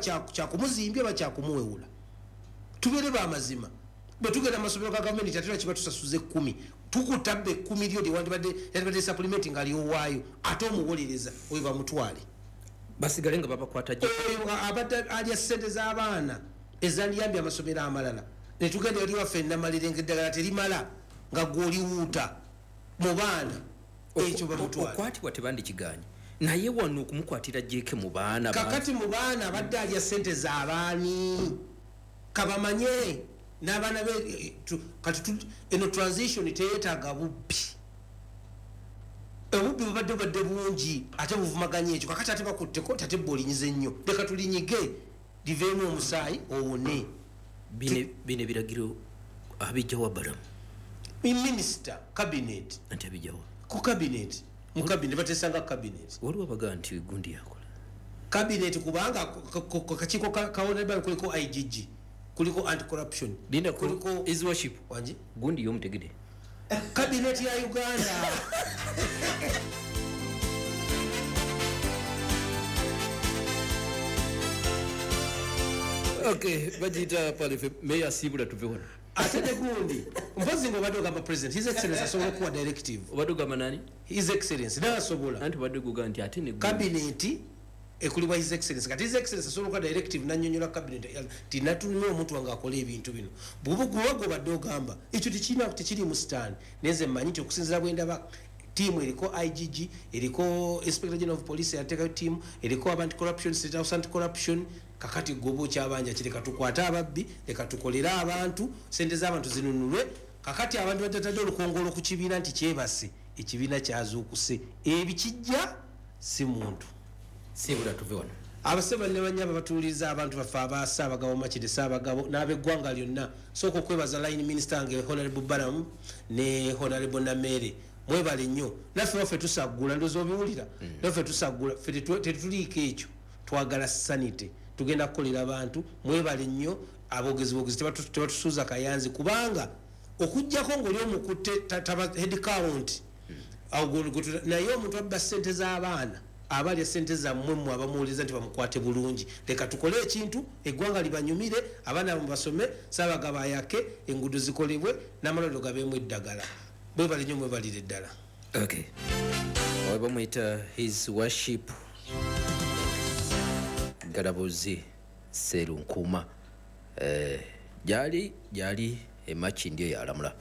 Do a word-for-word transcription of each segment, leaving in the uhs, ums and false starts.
kya kumuzimbya ba kya kumuwewula tubere ba mazima betugenda amasomero ga government tatira kiba tusasuze kumi tukutabbe kumi lyo de wandibadde yandibadde supplementing ali owaayo ate omuwolereza oyo bamutwale basigale nga babakwata je abadde ali sente z'abaana ezandiyambye amasomero amalala ne tugenda yali waffe namalire ng'eddagala terimala nga gwoliwuuta mu baana ekyo bamutwale okwatibwa tebandi kiganye naye wano okumukwatira jeke mu baana kakati mu baana abadde ali sente z'abaani kabamanye n'abaana be kati eno transition teyeetaaga bubbi obubbi bubadde badde bungi ate buvumaganya ekyo kakati ate bakutteko tate bwolinyize nnyo leka tulinyige liveemu omusaayi owone bine biragiro abijjawa balamu minister cabinet anti abijjawa ku cabinet mu cabinet batesanga cabinet waliwo abaga nti gundi yakola cabinet kubanga kakiiko kaoneba kuliko I G G kuliko anti corruption linda kuliko his worship wanji gundi yomutegede cabinet ya Uganda okay bajita pale meya sibula tuveona atete gundi mpozi ngo badoga ba president his excellency asobola kuwa directive badoga manani his excellency na asobola anti badoga nti ate ne cabinet ekuliwa his excellency kati his excellency asobola kuwa directive nanyonyola cabinet tinatunume omuntu wanga akola ebintu bino bubu gwago badoga amba ekyo tikina tikiri mu stand neze manyiti okusinzira bwenda ba team eriko I G G eriko inspector general of police yateka team eriko anti corruption state house anti corruption kakati gobo kyabanja kireka tukwata ababbi leka tukolera abantu sente z'abantu zinunulwe kakati abantu batatadde olukongolo ku kibiina nti kyebase ekibiina kyazuukuse ebikijja si muntu sibula tuveona abaseba ne banyaba batuuliza abantu baffe abaasa abagabo makide saabagabo n'abeggwanga lyonna sooka okwebaza line minister nge honorable Baram ne honorable Namere mwebale nnyo naffe baffe tusaggula ndozo obiwulira naffe tusaggula ffe tetuliiko ekyo twagala sanite tugenda kukolera abantu mwebale nnyo abogezi bogezi tebatusuuza kayanzi kubanga okujjako ng'oli omukutte head count naye omuntu abba ssente z'abaana abalya ssente zammwe mmwe abamuwuliriza nti bamukwate bulungi leka tukole ekintu eggwanga libanyumire abaana basome saabagabo ayake enguudo zikolebwe n'amalwaliro gabeemu eddagala mwebale nnyo mwebalire ddala okay owe bamuyita his worship Galabuzi Serunkuma eh jali jali emachi ndiyo yalamula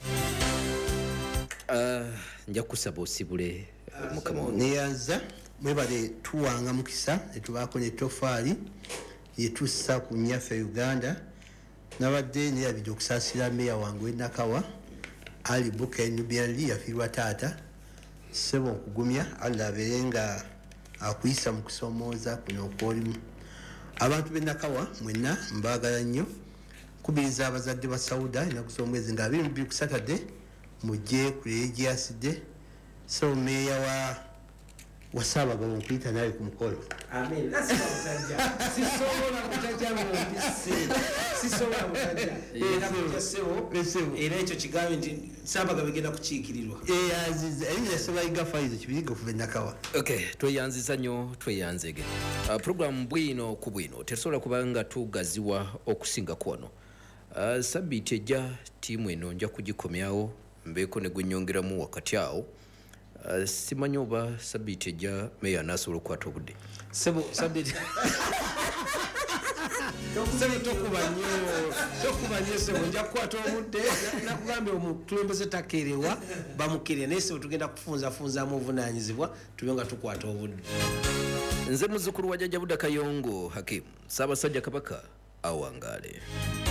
uh, nja kusaba osibule uh, mukama neyanza mwebale tuwanga mukisa etubako ne tofali yetussa ku nyaffe Uganda nabadde ne yabijja okusasira meya wangu enakawa ali buka enubianli yafirwa taata sebo okugumya alaberenga akuyisa mu kusomooza kuno okolimu abantu benakawa mwenna mbagala nnyo kubiriza abazadde ba Sauda inakusomwezi nga abiri mu Saturday mujje ku Regias Day so meya wa wasaba gabo mpita nawe ku mukolo amen nasi bamusajja sisobola kutajja mu bisi sisobola kutajja era kujasewo besewo era ekyo kigambe nti saba gabegenda kukiikirirwa eh aziza eri yasaba igafaizo kibigo ku benakawa okay tweyanziza nnyo tweyanzege uh, program bwino ku bwino tesobola kubanga tugaziwa okusinga kwono uh, sabiti ejja tiimu eno nja kugikomyawo mbeeko ne gwenyongeramu wakati awo Uh, simanyi oba sabiti ejja meya nasobola okukwata obudde sebo sabiti tokusaba tokuba nnyo tokuba nnyo sebo nja kukwata obudde nakugambye omukulembeze takerewa bamukirya naye sebo tugenda kufunzafunzamu obuvunaanyizibwa tube nga tukwata obudde nze muzzukulu wa jjajja Budda Kayongo Hakim Ssaabasajja Kabaka awangaale.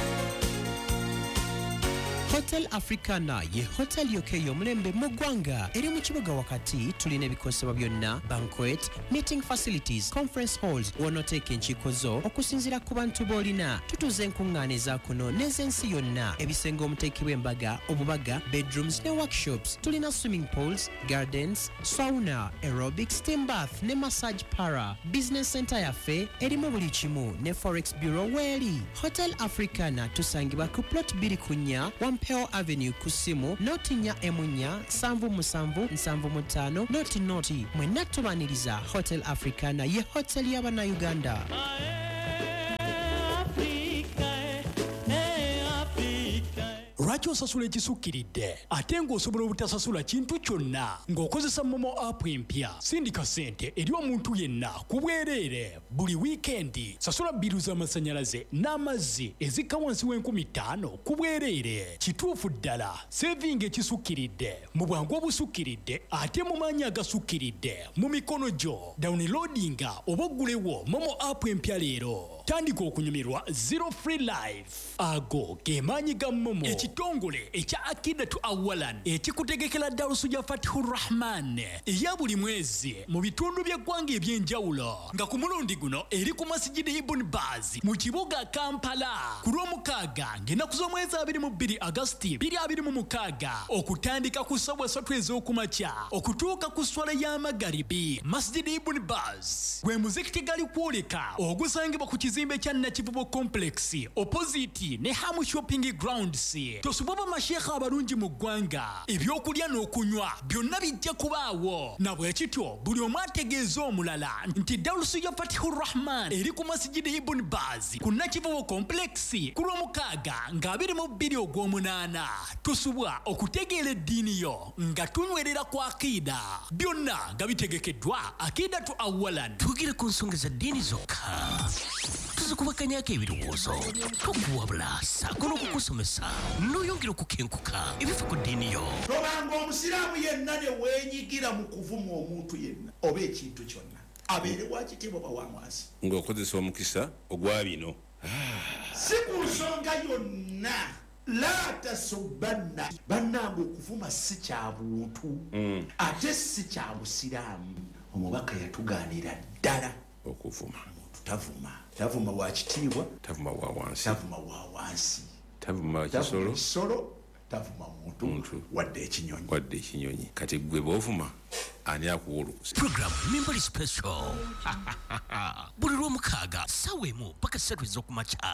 Hotel Africana ye hotel yokeyo mulembe mugwanga eri mu kibuga wakati tulina ebikosebwa byonna banquet meeting facilities conference halls wonoteka enkiiko zo okusinziira ku bantu boolina tutuze enkuŋŋaana ezaakuno n'ez'ensi yonna ebisenge omuteekebwa embaga obubaga bedrooms ne workshops tulina swimming pools gardens sauna aerobics steam bath ne massage para business center yaffe erimu buli kimu ne forex bureau weeri Hotel Africana tusangibwa ku plot bbiri kunnya Wampeo Avenue kusimu noti nya emunya sanvu musanvu nsanvu mutano noti noti mwenna tubaniriza Hotel Africana ye hotel y'Abana Uganda. lwaki osasula ekisukkiridde ate ng'osobola obutasasula kintu kyonna ng'okozesa momo app empya sindika ssente eri omuntu yenna ku bwereere buli wiikendi sasula bbiru z'amasannyalaze n'amazzi ezikka wansi w'enkumi ttaano ku bwereere kituufu ddala sevinga ekisukkiridde mu bwangu obusukkiridde ate mu maanyi agasukkiridde mu mikono gyo downloadinga oba oggulewo momo app empya leero tandika okunyumirwa zero free life ago ge maanyi ga momo ekitongole ekya akidatu awalan ekikutegekera dalusu ya fatihur rahman eya buli mwezi mu bitundu by'eggwanga eby'enjawulo nga ku mulundi guno eri ku masijidi ibn baz mu kibuga kampala ku lw'omukaaga ng'ennaku z'omwezi abiri mu bbiri agasiti bbiri abiri mu mukaaga okutandika ku ssabwa ssatu ez'okumakya okutuuka ku swala y'amagaribi masijidi ibn baz gwe muzikiti gali kwoleka ogusangibwa ku kizimbe kya nakivubo complex opposite ne hamu shopping grounds tosobola bamashekha abalungi mu ggwanga ebyokulya n'okunywa byonna bijja kubaawo na bwe kityo buli omu ategeeza omulala nti dalusu ya fatihur rahman eri ku masijidi ibn baz ku nakivubo complex ku lw'omukaaga nga abiri mu bbiri ogw'omunaana tusubwa okutegeera eddiini yo nga tunywerera ku akida byonna nga bitegekeddwa akidatu awalan tugire ku nsonga za ddiini zokka tuzikubaganyako ebirowoozo tokuwabula saako n'okukusomesa n'oyongera okukenkuka ebifa ku ddiini yo tobanga omusiraamu yenna ne weenyigira mu kuvuma omuntu yenna oba ekintu kyonna abeere wakitiibwa bawamwasi ng'okozesa omukisa ogwa bino si ku nsonga yonna la tasubanna bannange okuvuma si kya buntu ate si kya busiraamu omubaka yatugaanira ddala okuvuma tavuma tavuma wa kitiibwa tavuma wa wansi tavuma wa wansi tavuma kisolo kisolo tavuma muntu wadde ekinyonyi wadde ekinyonyi kati gwe bw'ovuma ani akuwa olukusa program membali special buli lw'omukaaga ssaawa emu paka ssatu ez'okumakya.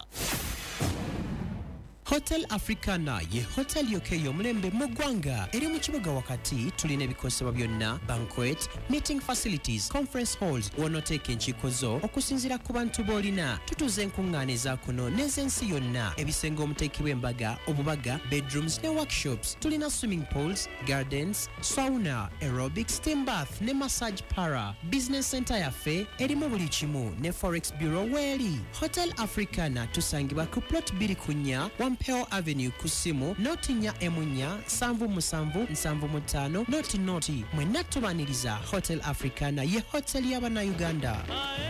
Hotel Africana ye hotel yokeyo omulembe mu ggwanga eri mu kibuga wakati tulina ebikosebwa byonna banquet meeting facilities conference halls wonooteeka enkiiko zo okusinziira ku bantu b'olina tutuuza enkuŋŋaana eza kuno n'ez'ensi yonna ebisenge omuteekebwa embaga obubaga bedrooms ne workshops tulina swimming pools gardens sauna aerobic steam bath ne massage para business center yaffe erimu buli kimu ne forex bureau weeri. Hotel Africana tusangibwa ku plot bbiri ku nnya Peo Avenue kusimu noti nya emunya sanvu musanvu nsanvu mutano noti noti mwenna tubaniriza Hotel Africana ye hotel y'abana Uganda.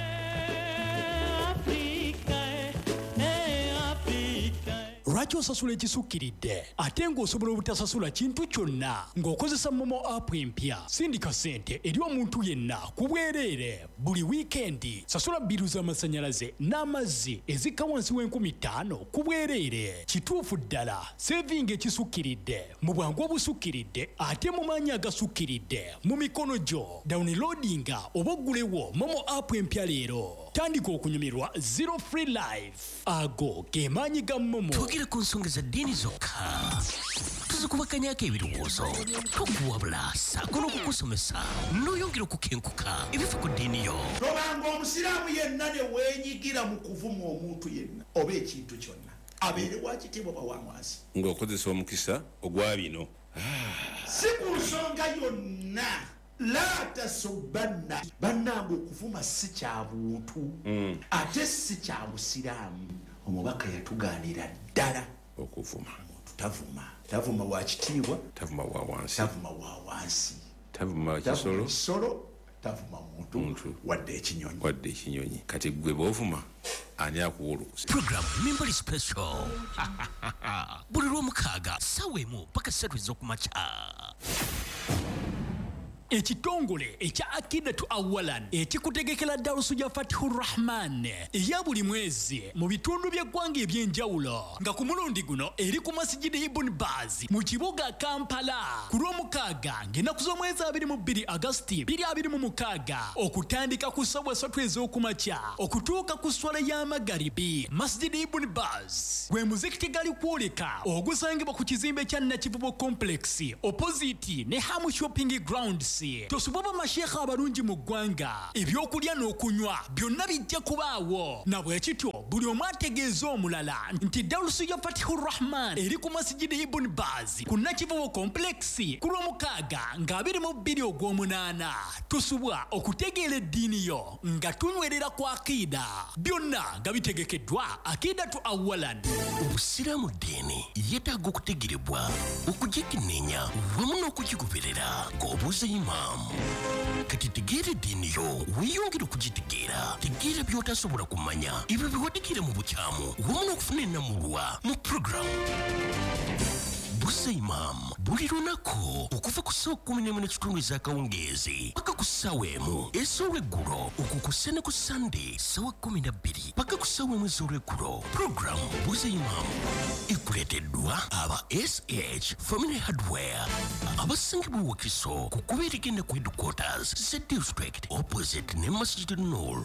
lwaki osasula ekisukkiridde ate ng'osobola obutasasula kintu kyonna ng'okozesa momo app empya sindika ssente eri omuntu yenna ku bwereere buli wiikendi sasula bbiru z'amasannyalaze n'amazzi ezikka wansi w'enkumi ttaano ku bwereere kituufu ddala sevinga ekisukkiridde mu bwangu obusukkiridde ate mu maanyi agasukkiridde mu mikono gyo downloadinga oba oggulewo momo app empya leero tandika okunyumirwa zero free life ago ge maanyi ga momo tugire ku nsonga za ddiini zokka tuzikubaganyako ebirowoozo tokuwabula saako n'okukusomesa n'oyongera okukenkuka ebifa ku ddiini yo tobanga omusiraamu yenna ne weenyigira mu kuvuma omuntu yenna oba ekintu kyonna abeere wakitiibwa bawamwasi ng'okozesa omukisa ogwa bino si ku nsonga yonna la tasubanna bannange okuvuma si kya buntu ate si kya busiraamu omubaka yatugaanira ddala okuvuma tavuma tavuma wa kitiibwa tavuma wa wansi tavuma wa wansi tavuma kisolo kisolo tavuma muntu wadde ekinyonyi wadde ekinyonyi kati gwe bw'ovuma ani akuwa olukusa. program membali special buli lw'omukaaga ssaawa emu paka ssatu ez'okumakya. ekitongole ekya akidatu awalan ekikutegekera dalusu ya fatihur rahman eya buli mwezi mu bitundu by'eggwanga eby'enjawulo nga ku mulundi guno eri ku masijidi ibn baz mu kibuga kampala ku lw'omukaaga ng'ennaku z'omwezi abiri mu bbiri agasiti bbiri abiri mu mukaaga okutandika ku ssabwa ssatu ez'okumakya okutuuka ku swala y'amagaribi masijidi ibn baz gwe muzikiti gali kwoleka ogusangibwa ku kizimbe kya nakivubo complex opposite ne hamu shopping grounds tosubwa bamashekha abalungi mu ggwanga ebyokulya n'okunywa byonna bijja kubaawo na bwe kityo buli omu ategeeza omulala nti dalusi ya fatihur rahman eri ku masijidi ibuni bazi ku nakivubo komplekisi ku lwomukaaga nga abiri mu bbiri ogw'omunaana tusubwa okutegeera eddiini yo nga tunywerera ku akiida byonna nga bitegekeddwa akidatu awalan. Obusiraamu ddiini yeetaaga okutegerebwa okugikenneenya wamu n'okugigoberera ng'obuuza imaamu. Kati tegeera eddiini yo weeyongere okugitegeera, tegeera by'otasobola kumanya ebyo biwadikira mu bukyamu wamu n'okufuna ennamulwa mu puroguramu Buuza Imam buli lunaku okuva ku ssaawa kkumi n'emu n'ekitundu ez'akawungeezi paka ku ssaawa emu ez'olweggulo okwo ku ssene ku Sande ssaawa kkumi na bbiri paka ku ssaawa emu ez'olweggulo. Puroguramu Buuza Imam ekuleeteddwa aba S H Family Hardware abasangibwa Wakiso ku kkubo erigenda ku headquarters Z District opposite ne Masjid Noor.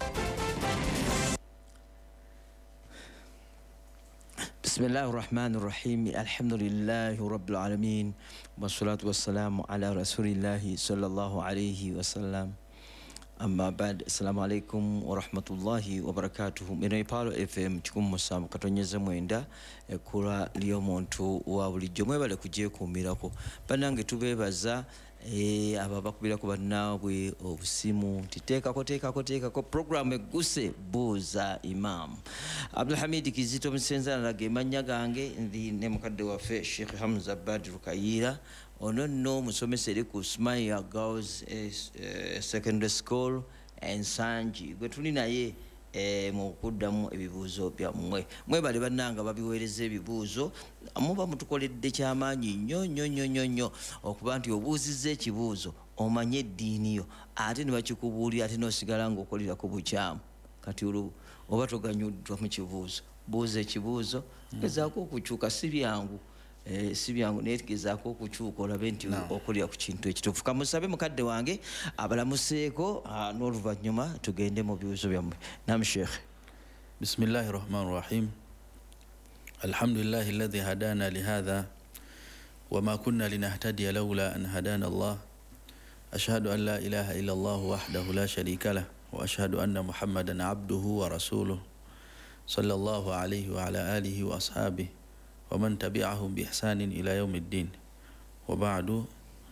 بسم الله الرحمن الرحيم الحمد لله رب العالمين والصلاة والسلام على رسول الله صلى الله عليه وسلم أما بعد السلام عليكم ورحمة الله وبركاته من Ipalo F M chikumu musamu katonyeza mwenda kula liyo muntu wa bulijjo mwebale kugiye kumirako banange tubebaza eh aba bakubira ku bannaabwe obusimu titeekako teekako teekako program eguse Buuza Imam. Abdul Hamid Kizito Musenza nalage manya gange ndi ne mukadde waffe Sheikh Hamza Badru Kayira ono nno musomesa eri ku Smile Girls eh, eh, Secondary School Ensangi gwe tuli naye eh mu kuddamu ebibuuzo byammwe mwebale bannanga babiweereza ebibuuzo muba mutukoledde kyamaanyi nnyo nnyo nnyo nnyo nnyo okuba nti obuuzizza ekibuuzo omanye eddiini yo ate ne bakikubuulira ate n'osigala ng'okolera ku bukyamu kati olwo oba toganyuddwa mu kibuuzo buuza ekibuuzo gezaako okukyuka si byangu eh si byangu naye gezaako okukyuka olabe nti okolera ku kintu ekituufu. Kamusabe mukadde wange abalamuseeko n'oluvannyuma tugende mu bibuuzo byammwe. Naam Sheikh. Bismillahir Rahmanir Rahim. Alhamdulillahi alladhi hadana lihadha wama kunna linahtadiya lawla an hadana Allah. Ashhadu an la ilaha illa Allah wahdahu la sharika lah wa ashhadu anna Muhammadan abduhu wa rasuluhu sallallahu alayhi wa ala alihi wa ashabihi wa man tabi'ahum bi ihsanin ila yawmiddin. Wa ba'du,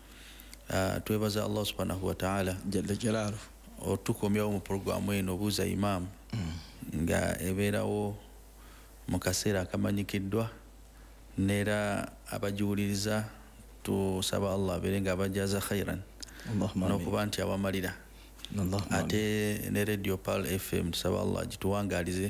twebaza Allah subhanahu wa ta'ala jalla jalaluhu otukomyawo mu programu eno Buuza Imam nga ebeerawo mu kaseera akamanyikiddwa neera abajuuliriza tusaba Allah abeere nga abajaza khairan n'okuba nti abamalira ate ne Radio Pal F M tusaba Allah gituwangaalize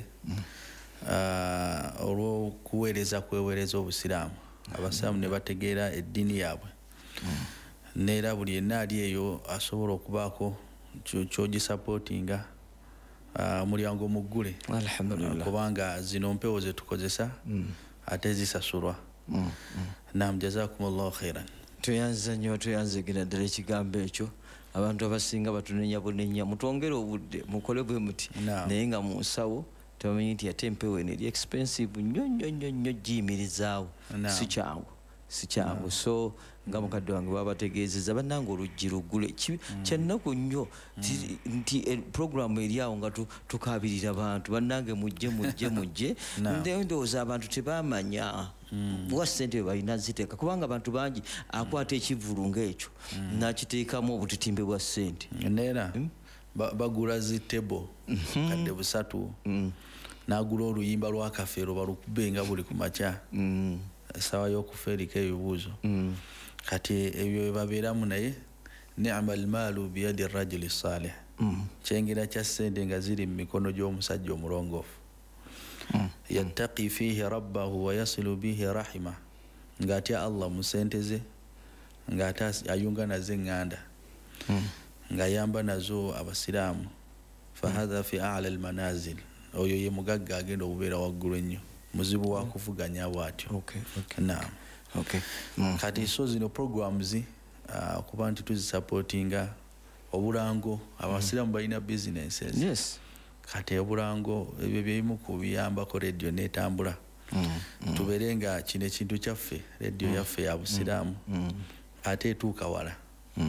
olw'okuweereza kweweereza obusiraamu abasiraamu ne bategeera eddiini yaabwe neera buli yenna ali eyo asobola okubaako kyogisapootinga omulyango muggule kubanga zino mpewo ze tukozesa ate zisasulwa. Naam, jazakumullahu khairan. Tuyanza nnyo tuyanzegera ddala ekigambo ekyo abantu abasinga batunenya bunenya mutwongere obudde mukole bwe muti naye nga mu nsawo tamanyi nti ate empewo eno eri expensive nnyo nnyo nnyo nnyo giyimirizaawo si kyangu si kyangu. So nga mukadde wange babategeezeza bannanga oluggi luggule kyannaku nnyo nti programu eri awo nga tukabirira bantu bannange mujje mujje mujje ndowooza abantu tebamanya wa ssente balina ziteeka kubanga abantu bangi akwata ekivulu ng'ekyo nakiteekamu obutitimbe bwa ssente neera bagula zitebo kadde busatu n'agula oluyimba lwa kafeero balukube nga buli ku makya essaawa y'okufeerika ebibuuzo kati ebyo babeeramu naye ni'ma almaalu biyadi rajuli salih kyengera kya ssente nga ziri mu mikono gy'omusajja omulongoofu yattaqi fihi rabbahu wa yasilu bihi rahima ng'atya Allah mu ssente ze ng'ate ayunga nazo eŋŋanda ng'ayamba nazo abasiraamu fahadha fi a'la almanazil oyo ye mugagga agenda okubeera waggulu ennyo muzibu wa kuvuganya bw'atyo. Naam. Kati so zino programs okuba nti tuzisupportinga obulango abasiraamu balina businesses. Yes. Kati obulango ebyo byebimu ku biyambako radio n'etambula tubeere nga kino ekintu kyaffe radio yaffe ya busiraamu ate etuuka wala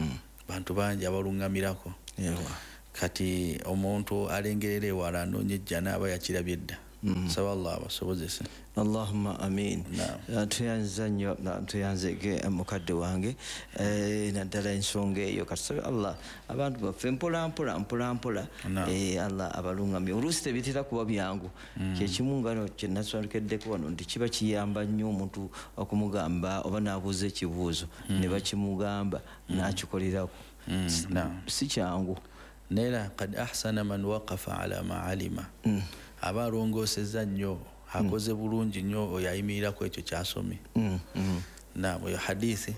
bantu bangi abalungamirako kati omuntu alengerera ewala anoonya ejjana aba yakirabye dda nsaba allah abasobozese. Allahumma amin. Tuyanza nnyo tuyanzege mukadde wange naddala ensonga eyo kasabe allah abantu baffe mpola mpola mpola mpola allah abalungamye oluusi tebitera kuba byangu kyekimu ngano kyenasonkedeko wano nti kiba kiyamba nnyo omuntu okumugamba oba n'abuuza ekibuuzo ne bakimugamba n'akikolerako si kyangu. Nera kad ahsana man waqafa ala ma alima aba alongoosezza nnyo akoze bulungi nnyo oyo ayimirirako ekyo kyasomye. Naam, oyo hadithi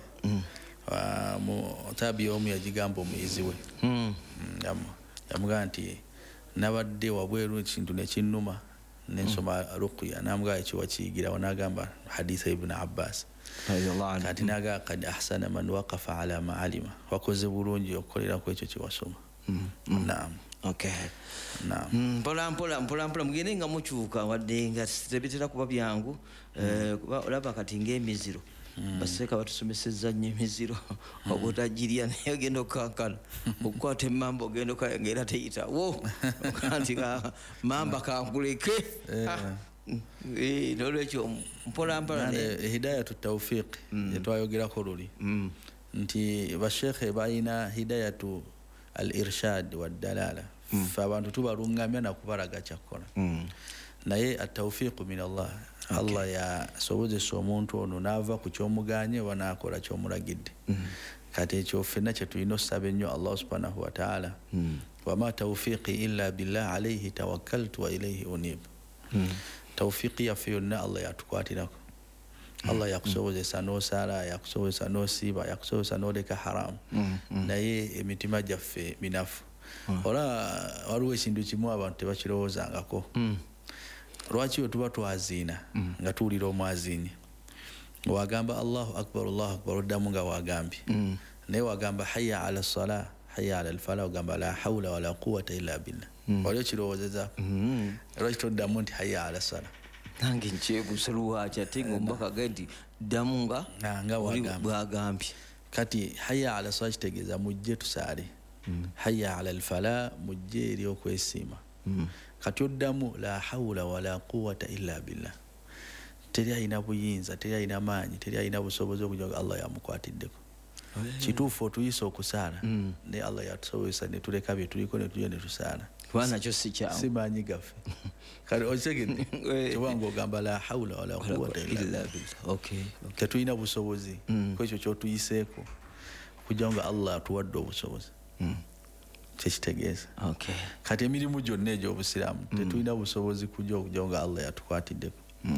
tabi omu yagigamba omuyizi we yamugamba nti nabadde wabweru ekintu nekinnuma nensoma ruqya namugamba ekyo wakiyigirawo n'agamba hadithi ibn Abbas kati naga kad ahsana man waqafa ala ma alima wakoze bulungi okukolerako ekyo kyewasoma. Naam. Okay. Naam. Mpola mpola mpola mpola mugende nga mukyuka wadde nga tebitera kuba byangu olaba kati ng'emiziro baseka batusomesezza nnyo emiziro obutagirya naye ogenda okukankana okukwata emmamba ogenda okayengera teyitawo kanti mamba kankuleke nolwekyo mpola mpola hidayatu tawfiq yetwayogerako luli nti bashekhe balina hidayatu al irshad wa dalala fa abantu tubalungamya nakubalaga kyakola naye atawfiqu min Allah Allah ya sobozesa omuntu ono nava ku kyomuganye wanakola kyomulagidde kati ekyo ffenna kye tulina osaba ennyo Allah subhanahu wa ta'ala wama tawfiqi illa billah alayhi tawakkaltu wa ilayhi unib. Tawfiqi yaffe yonna Allah yatukwatirako. Allah yakusobozesa n'osaala yakusobozesa n'osiiba yakusobozesa n'oleka haramu naye emitima gyaffe minafu. Ola waliwo ekintu kimu abantu tebakirowoozangako lwaki tuba twaziina nga tuwulira omwaziini wagamba Allahu akbar Allahu akbar oddamu nga wagambye naye wagamba hayya ala sala hayya ala alfala wagamba la hawla wala quwwata illa billah waliwo kirowoozezaako lwaki toddamu nti hayya ala sala nange nkyebuse lwaki ate ngaomubaka genti ddamu nga bwagambye kati hayya ala sala kitegeeza mujje tusaale hayya ala alfala mujje eri okwesiima kati oddamu la hawla wala quwwata illa billah teri alina buyinza teri alina maanyi teri alina busobozi okujoga Allah yamukwatiddeko kituufu otuyisa okusaala ne Allah yatusobozesa ne tuleka bye tuliko ne tujja ne tusaala kubanga kyo si kyamu si maanyi gaffe kati okitegedde kubanga ogamba la hawla wala quwwata illa billah tetulina busobozi kwekyo kyotuyiseeko okujoga Allah atuwadde obusobozi kyekitegeeza kati emirimu gyonna egy'obusiraamu tetulina busobozi kujja okujonga Allah yatukwatiddeko.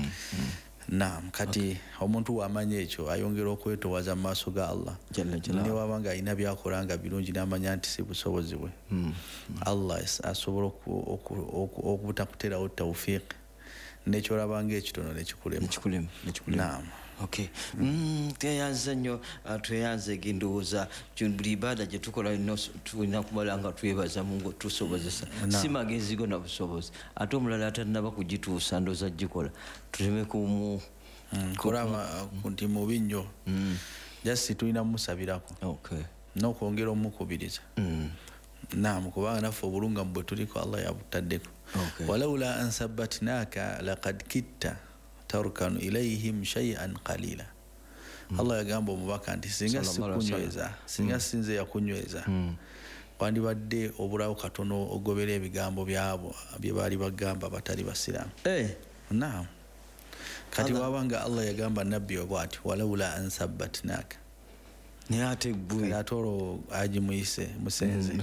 Naam, kati omuntu wamanya ekyo ayongera okwetowaza mu maaso ga Allah ne waba nga alina byakola nga birungi n'amanya nti si busobozi bwe Allah asobola obutakuterawo tawfiq nekyolaba ng'ekitono nekikulema. Naam. Okay. Mm, tweyanza nnyo tweyanze gendowooza buli ibaada gye tukola tulina kumala nga twebaza Mungu tusobozesa si magezi go na busobozi ate omulala atanaba kugituusa ndooza gikola tuleme kumu kulaba nti mubi nnyo jasi tulina mumusabirako n'okwongera omukubiriza. Naam, kubanga naffe obulungamu bwe tuliko Allah yabutaddeko walaula an sabbatnaaka laqad kitta tarkanu ilayhim shay'an qalila. Allah yagamba omubaka nti singa sikunyweza singa sinze yakunyweza wandibadde obulawo katono ogobera ebigambo byabo bye baali bagamba batali basiraamu. Naam, kati wabanga Allah yagamba nabbi bw'ati walaula an sabbatnaaka naye ate ggwe atolo agimuyise musenze.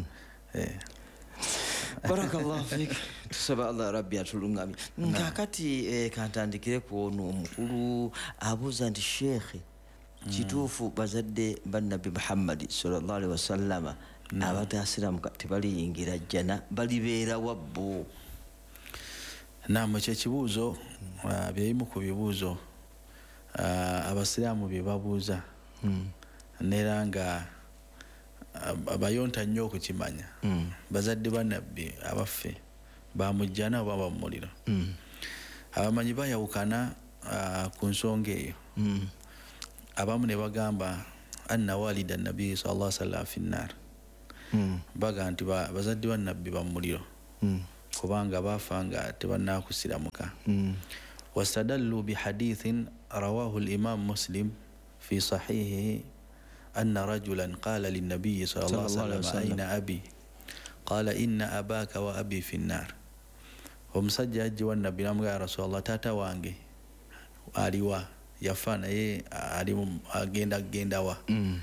Barakallahu fik. Tusaba Allah rabbi atulungamye. Kakati kantandikire ku ono omukulu abuuza nti shekhe kituufu bazadde bannabi Muhammad sallallahu alaihi wasallam abatasiramu tebaliyingira jjana balibeera wabbo. Naam, ekyo ekibuuzo byebimu ku bibuuzo abasiraamu bye babuuza neera nga abayonta nnyo okukimanya bazadde banabbi abaffe bamujjana oba bamuliro. Abamanyi bayawukana ku nsonga eyo. Abamu ne bagamba anna walida nabii sallallahu alaihi wasallam fi nnar baga nti bazadde wa nabbi ba muliro kubanga bafanga tebanakusiramuka wastadallu bihadithin rawahu al-imam muslim fi sahihihi anna rajulan qala lin-nabiy sallallahu alaihi wasallam ayna abi qala inna abaka wa abi fi nnar omusajja ajje wa nabbi namugamba ya rasulullah tata wange aliwa yafa naye ali agenda genda wa mm.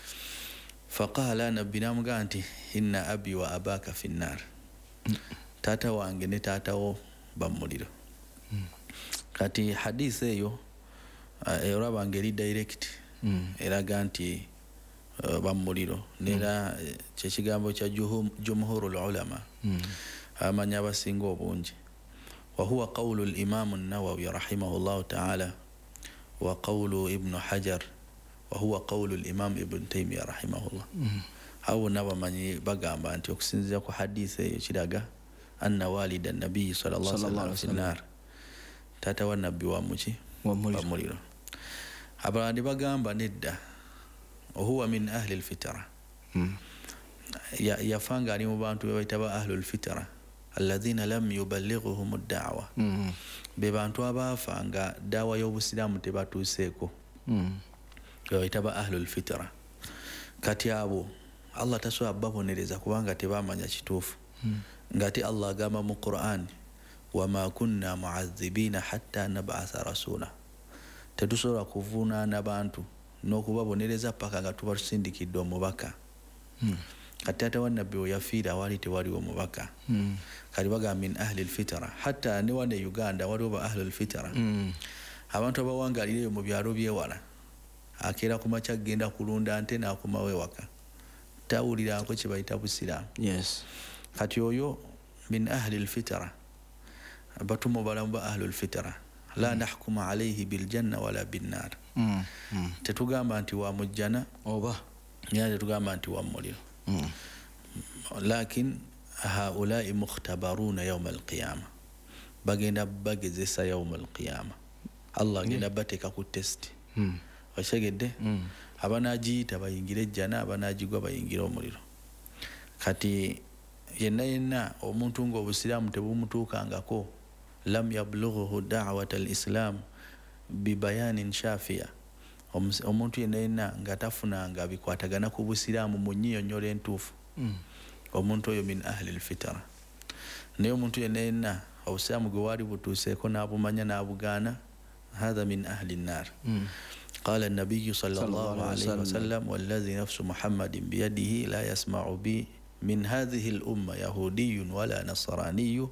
faqala nabbi namugamba nti inna abi wa abaka fi nnar mm. tata wange ne tata wo bamuliro mm. kati hadith eyo uh, eraba ngeri direct mm. eraga nti uh, bamuliro nera mm. kyekigambo kya jumhurul ulama mm. amanya abasinga obungi wa huwa qawlu al-imam an-nawawi rahimahullah ta'ala wa qawlu ibn hajar wa huwa qawlu al-imam ibn taymiyyah rahimahullah mm. abo nabamanyi bagamba nti okusinzira ku hadith eyo kiraga anna walida an-nabiy sallallahu alaihi wasallam tata wa nabbi wa muki wa muliro abandi bagamba nedda huwa min ahli al-fitra mm. ya yafanga ali mu bantu bayitaba ahli al-fitra alladhina lam yuballighuhum ad-da'wa mm. be bantu abafanga dawa y'obusilamu tebatuseeko mm. bayitaba ahli al-fitra kati abo Allah tasobola babonereza kubanga tebamanya kituufu mm. ngati Allah agamba mu Qur'an wama kunna mu'adhibina hatta nab'atha rasula tetusobola kuvunaana bantu n'okubabonereza paka nga tubatusindikidde omubaka mm. kati ate wa nabbi we yafiira wali tewaliwo mubaka mm. kali baga min ahli al-fitra hatta ne wane Uganda waliwo ba ahli al-fitra mm. abantu abawangalire mu byalo byewala akera kumacha genda kulunda ante na kumawe waka tawulira ko kibayita busiramu yes kati oyo min ahli al-fitra batumo balamba ahli al-fitra la mm. nahkumu alayhi bil janna wala bin nar mm. mm. tetugamba nti wa mujjana oba ya tetugamba nti wa muliro mm. lakin haulai mukhtabaruna yawm al-qiyamah bagenda bagezesa yawm al-qiyamah Allah agenda bateka ku test mm. washegedde mm. abanajiyita bayingire jana abanajigwa bayingire omuliro kati yenna yenna omuntu ngo obusiramu tebumutuukangako lam yablughu da'wat al-islam bibayanin shafiya omuntu yenna yenna ngatafunanga bikwatagana ku busiramu mu nnyinnyonnyola entuufu mm. omuntu oyo min ahli al-fitra naye omuntu yenna yenna obusiramu gwe wali butuuseeko n'abumanya n'abugaana hadha min ahli an-nar mm. قال النبي صلى الله عليه وسلم والذي نفس محمد بيده لا يسمع بي من هذه الأمة يهودي ولا نصراني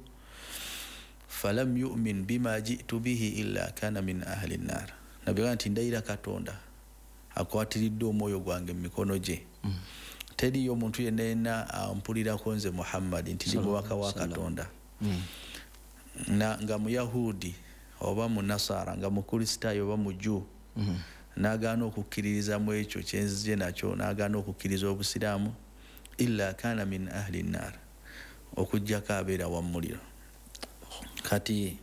فلم يؤمن بما جئت به إلا كان من أهل النار نبي قال تندايرا كاتوندا akwatiridde omwoyo gwange mu mikono gye mm. teri omuntu yenna ampulira konze Muhammad nti ndi mubaka wa Katonda mm. na nga mu Yahudi oba mu Nasara nga mu Kristaayo oba mu Jew mm. nagaana okukkiririza mu ekyo kyenzije nakyo nagaana okukkiriza obusiraamu illa kana min ahli an-nar okujjako abeera wa muliro kati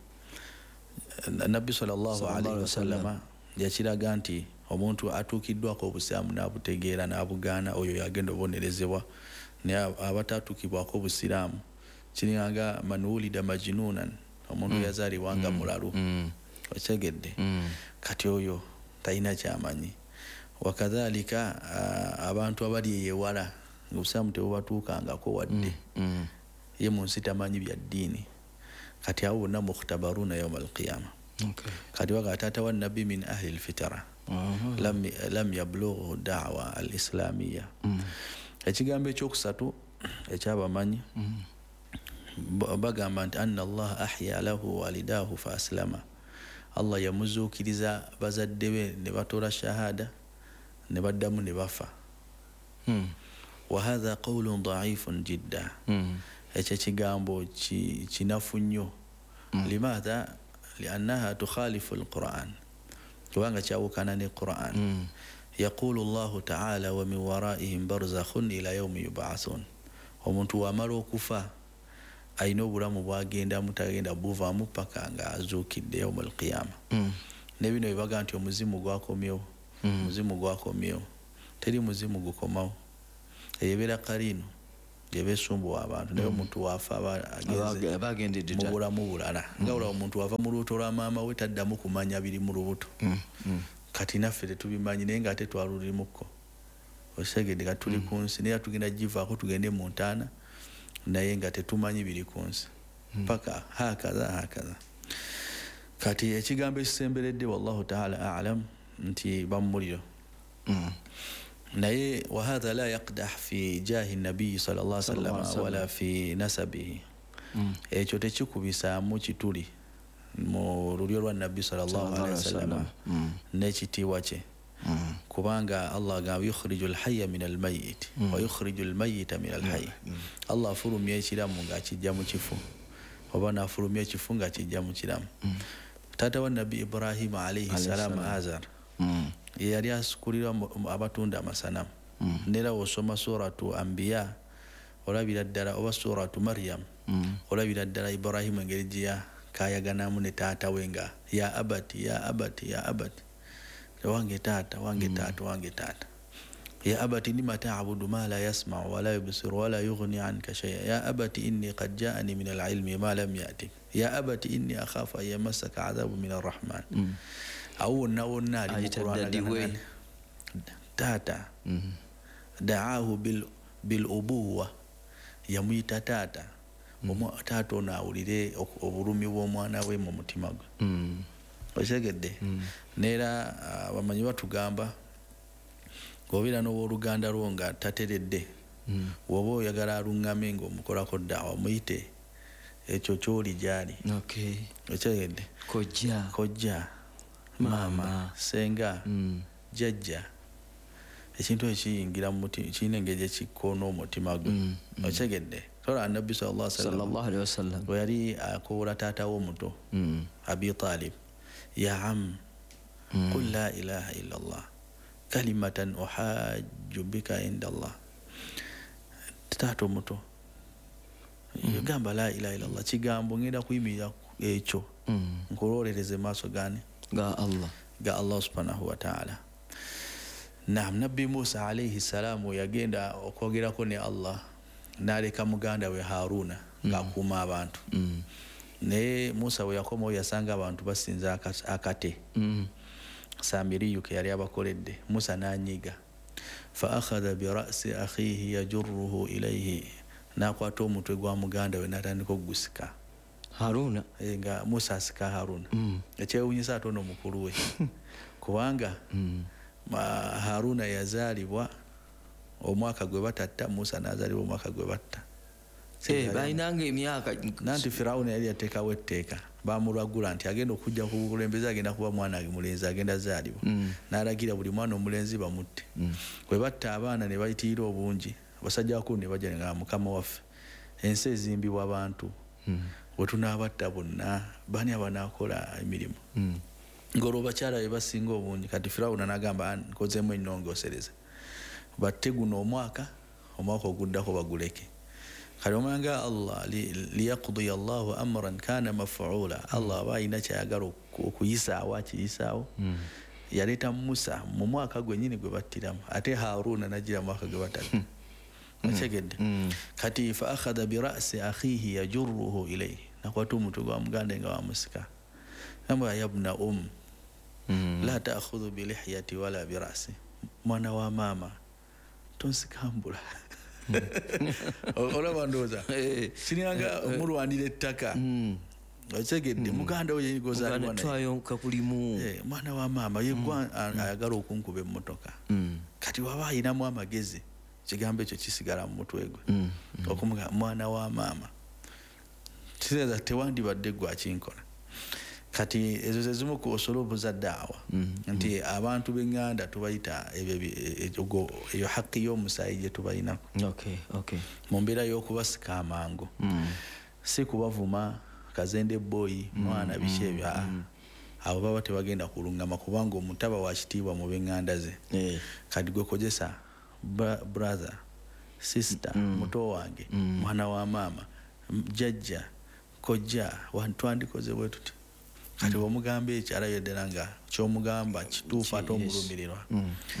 Nabbi sallallahu alaihi wasallama yakiraga nti omuntu atuukiddwako obusiraamu n'abutegeera n'abugaana oyo yagenda obonerezebwa naye abataatukibwako obusiraamu kiringanga man wulida majnunan omuntu mm. yazaalibwanga mm. mulalu mm. okyegedde mm. kati oyo talina kyamanyi wakadhalika uh, abantu abali ewala ng'obusiraamu tebubatuukangako wadde mm. mm. ye mu nsi tamanyi bya ddiini kati abo bonna mukhtabaruna yawma al-qiyama okay. kati waga tata wa nabbi min ahli al-fitra uh-huh. lam, lam yablughu da'wa al-islamiyya mm. ekigambo ekyokusatu ekyabamanyi mm. bagamba nti anna Allah ahya lahu walidahu fa aslama Allah yamuzuukiriza bazadde be ne batola shahada ne baddamu ne bafa mm. wa hadha qawlun da'ifun jidda mm. ekyo kigambo kinafu nnyo mm. limadha liannaha tukhalifu al-Qur'an kubanga kyawukana ne Qur'an mm. yaqulu Allahu ta'ala wa min wara'ihim barzakhun ila yawmi yub'athun omuntu wamala okufa ayina obulamu bwagenda mutagenda buvaamu paka nga azuukidde yawm al-qiyama mm. ne bino bibaga nti omuzimu gwakomyewo mm. omuzimu gwakomyewo teri muzimu gukomawo ebeera karino yebesumbuwa abantu naye omuntu wafa ageze mu bulamu bulala nga olaba omuntu wava mu lubuto lwa maama we taddamu kumanya biri mu lubuto kati naffe tetubimanyi naye nga ate twalulimukko osegedde nga tuli ku nsi naye tugenda givaako tugende mu ntaana naye nga tetumanyi biri ku nsi paka hakaza hakaza kati ekigambo ekisemberedde wallahu taala alam nti bamuliro naye wahadha la yaqdah fi jahi nabii sallallahu alaihi wasallam wala fi nasabihi ekyo tekikubisaamu kituli mu lulyo lwa nabbi sallallahu alaihi wasallam n'ekitiibwa kye kubanga Allah agamba yukhriju alhayya min almayyit wa yukhriju almayyita min alhayy Allah afulumya ekiramu ng'akijja mu kifu oba n'afulumya ekifu ng'akijja mu kiramu taata wa nabbi Ibrahim alayhi salam Azar yali asukulira abatunda amasanamu nera osoma suratu Anbiya olabira ddala oba suratu Maryam olabira ddala Ibrahim engeri gye kayaganamu ne taata we nga ya abati ya abati ya abati wange taata wange taata wange taata ya abati lima ta'budu ma la yasma'u wa la yubsiru wa la yughni 'anka shay'a ya abati inni qad ja'ani min al-'ilmi ma lam ya'tik ya abati inni akhafu an yamassaka 'adhabun min ar-rahman awo na wonna ali Qur'an tata da'ahu bil bil ubuwa yamuyita tata omu tata ona awulire obulumi bw'omwana we mu mutima gwe osegedde neera bamanyi batugamba ng'obeera n'owooluganda lwo nga tateredde woba oyagala aluŋŋame ng'omukolako ddawa muyite ekyo kyoli gyali osegedde kojja kojja maama senga jjajja ekintu ekiyingira mu mutima kirina engeri ekikkoona omutima gwe okegedde tola nabbi sallallahu alaihi wasallam bwe yali akoola taata we omuto Abi Talib ya am qul la ilaha illa Allah kalimatan uhajju bika inda Allah taata omuto gamba la ilaha illa Allah kigambo ngenda kuyimirira ekyo nkulolereze maaso gane ga Allah ga Allah subhanahu wa ta'ala. Naam, Nabbi Musa alayhi salamu yagenda okwogerako ne Allah n'aleka muganda we Haruna ng'akuuma abantu naye Musa we yakomawo yasanga abantu basinza akate Samiriyu ke yali abakoledde. Musa n'anyiga fa akhadha bi ra'si akhihi yajurruhu ilayhi n'akwata omutwe gwa muganda we n'atandika okugusika Haruna nga Musa asika Haruna ekyewuunyisa ate ono mukulu we kubanga Haruna yazaalibwa omwaka gwe batatta Musa n'azaalibwa omwaka gwe batta balinanga emyaka nanti Firawuni yali yateekawo etteeka bamulwagula nti agenda okujja ku bukulembeze agenda kuba mwana mulenzi agenda zaalibwa n'alagira buli mwana omulenzi bamutte bwe batta abaana ne bayitira obungi abasajja bakulu ne bajja nga mukama waffe ensi ezimbibwa abantu bwe tunaabatta bonna bani abanaakola emirimu ng'olwo bakyala be basinga obungi kati Firawuni n'agamba nkozeemu ennongoosereza batte guno omwaka omwaka oguddako baguleke kale omanga Allah liyaqdi Allahu amran kana maf'ula Allah aba alina kyayagala okuyisaawo akiyisaawo yaleeta Musa mu mwaka gwennyini gwe battiramu ate Haruna n'ajjira mu mwaka gwe battiramu akyegedde kati fa akhadha bi ra'si akhihi yajurruhu ilayhi nakwata omutwe gwa muganda nga wamusika amba yabna um la ta'khudhu bi lihyati wala bi ra'si mwana wa mama tonsikambula olaba ndooza sinanga mulwanira ettaka okyegedde muganda we yegozaalibwa naye mwana wa maama yegwa ayagala okunkuba emmotoka kati waba ayinamu amagezi kigambo ekyo kisigala mu mutwe gwe okumuga mwana wa maama kireza tewandibadde gwa kinkola kati ezo ze zimu ku osolobu za daawa nti abantu b'eŋŋanda tubayita eyo haqqi y'omusaayi gye tubayinako mu mbeera y'okubasika amangu si kubavuma kazende boyi mwana biki ebyo abo baba tebagenda kuluŋŋama kubanga omutaba wa kitiibwa mu b'eŋŋanda ze kati gwe kozesa brother sister muto wange mwana wa maama jjajja kojja twandikoze bwe tuti kati omugamba ekyo alabye ddala nga kyomugamba kituufu ate omulumirirwa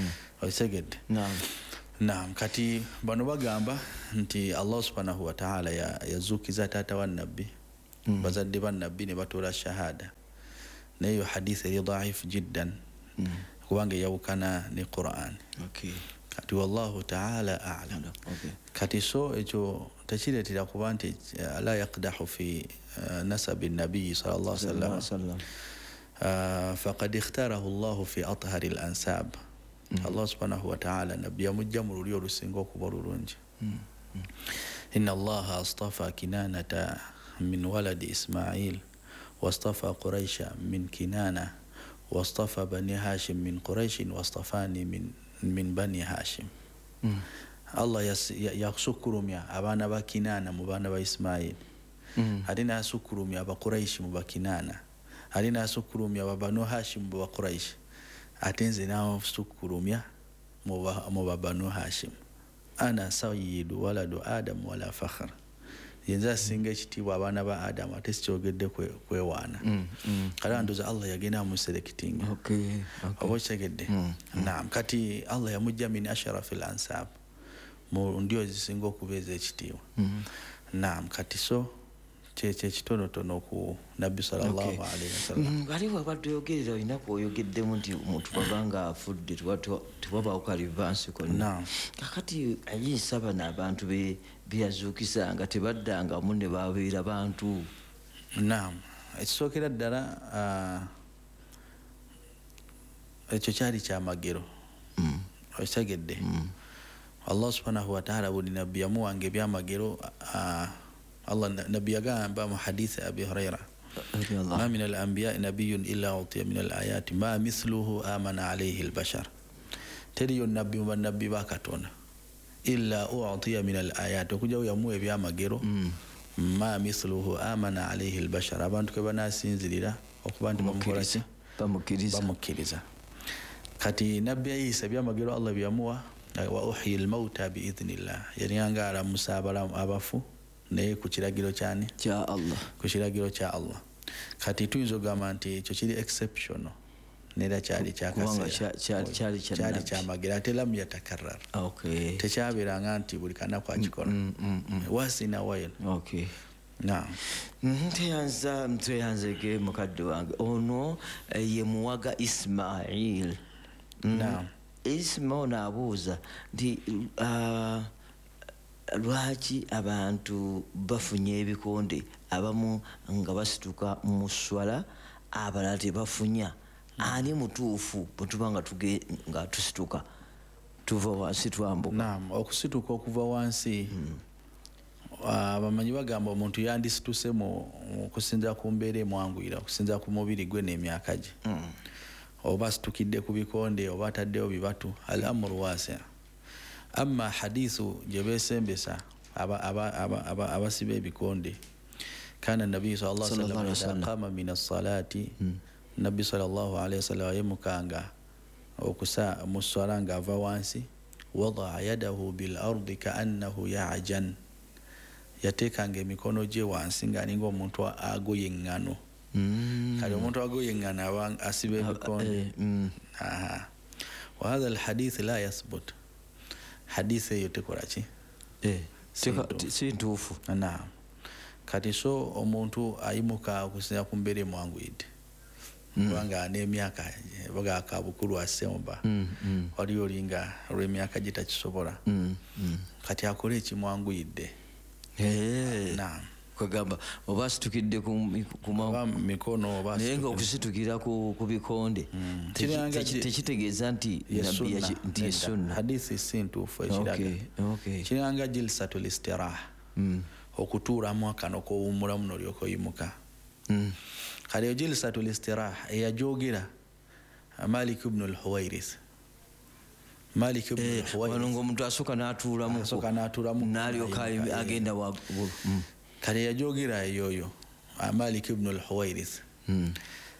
oisegedde naam naam kati bano bagamba nti Allah subhanahu wa ta'ala yazukiza tata wa nabbi mm. bazadde ba nabbi ne batola shahada nayo hadith eri dhaif jiddan mm. kubanga yawukana ne Qur'an okay kati wallahu ta'ala a'lam okay kati so ekyo takiretera kuba nti la yaqdahu fi nasab an-nabi sallallahu alaihi wasallam faqad ikhtarahu Allah fi athhar al-ansab Allah subhanahu wa ta'ala nabbi yamujja mu lulyo lusinga okuba lulungi inna Allah astafa kinanata min waladi Ismail wastafa Quraisha min Kinana wastafa bani Hashim min Quraish wastafani min min bani Hashim mm. Allah yasukurumya abana ba Kinana mu bana ba Ismail mm. alina yasukurumya aba Quraish mu ba Kinana alina yasukurumya aba banu Hashim mu ba Quraish atenze nawo sukurumya mu ba mu ba banu Hashim ana sayyidu waladu Adam wala fakhr yenza singa ekitibwa abana ba Adam ate sikyogedde kwewaana mm, mm, kala ndoza Allah yagenda mu selecting okay okay obochegedde mm, mm. naam kati Allah yamujja min asharafil ansab mu ndio zisinga okubeza ekitiibwa mm. naam kati so cheche kitono tono ku Nabbi sallallahu okay. alaihi wasallam baliwo abadoyogerera ina koyogeddemu nti omuntu babanga afudde tewaba okalivansi konna naam kakati ayisaba n'abantu be byazuukisanga tebaddanga mu ne babeera bantu naam ekisookera ddala ekyo kyali kyamagero mm. okitegedde mm. Allah subhanahu wa ta'ala buli nabbi yamuwanga ebyamagero Allah nabbi yagamba mu hadith Abi Huraira ma min al-anbiya nabiyyun illa utiya min al-ayati ma mithluhu amana alayhi al-bashar teriyo nabbi mu nabbi bakatona illa utiya min al-ayati okujawo yamuwe ebyamagero mm. ma mithluhu amana alayhi al-bashar abantu ke banasinzirira okuba nti bamukolaki bamukiriza bamukiriza kati nabbi Isa ebyamagero Allah byamuwa wa uhyi al-mauta bi idhnillah yani angara musabala abafu ne ku kiragiro cyane kya Allah ku kiragiro kya Allah kati tuyinzo gamba nti ekyo kiri exceptional nera cyali cyakase cyali cyali cyamagira telamu yatakarrar okay tekyabiranga nti buli kana kwa kikola mm, mm, mm. wasina wayo okay na nteyanza nteyanze ke mukadde wange ono ye muwaga Ismail na Ismail nabuuza nti uh, lwaki abantu bafunye ebikonde abamu nga basituka mu swala abalala tebafunya ani mutuufu bwetuba nga tuge nga tusituka tuva wansi twambuka naam okusituka okuva wansi abamanyi bagamba omuntu yandisituse mu kusinza ku mbeera emwanguyira okusinza ku mubiri gwe n'emyaka gye oba situkidde ku bikonde oba ataddeyo bibatu al-amru wasi' amma hadithu jebesembesa aba aba aba aba abasibe bikonde kana nabii sallallahu alaihi wasallam qama min as-salati nabii sallallahu alaihi wasallam yemukanga okusa muswalanga ava wansi wada yadahu bil ardi ka'annahu ya'jan yatekanga emikono je wansi nganinga omuntu agoye ngano mm. kali omuntu agoye ngano abang asibe bikonde mm. aha wa hadha al hadith la yathbut hadithe yote korachi eh si ntuufu na kati so omuntu ayimuka okusinza ku mbere mwangu ide kubanga mm. n'emyaka baga akabukulu asemba mm, mm. wali olinga olw'emyaka gitakisobola mm, mm. kati akole ekimwangu ide eh na kugamba oba situkidde ku mikono oba naye nga okusitukira ku bikonde tekitegeeza nti nti sunna hadithi si ntuufu ekiraga kiranga jilsatul istiraha okutuulamu akano kowummula muno olyoka oyimuka kale eyo jilsatul istiraha eyajogera Malik ibn al-Huwairith Malik ibn al-Huwairith wano ng'omuntu asooka n'atuulamu n'alyoka agenda waggulu kale yajogera yoyo Malik ibn al-Huwairith mm.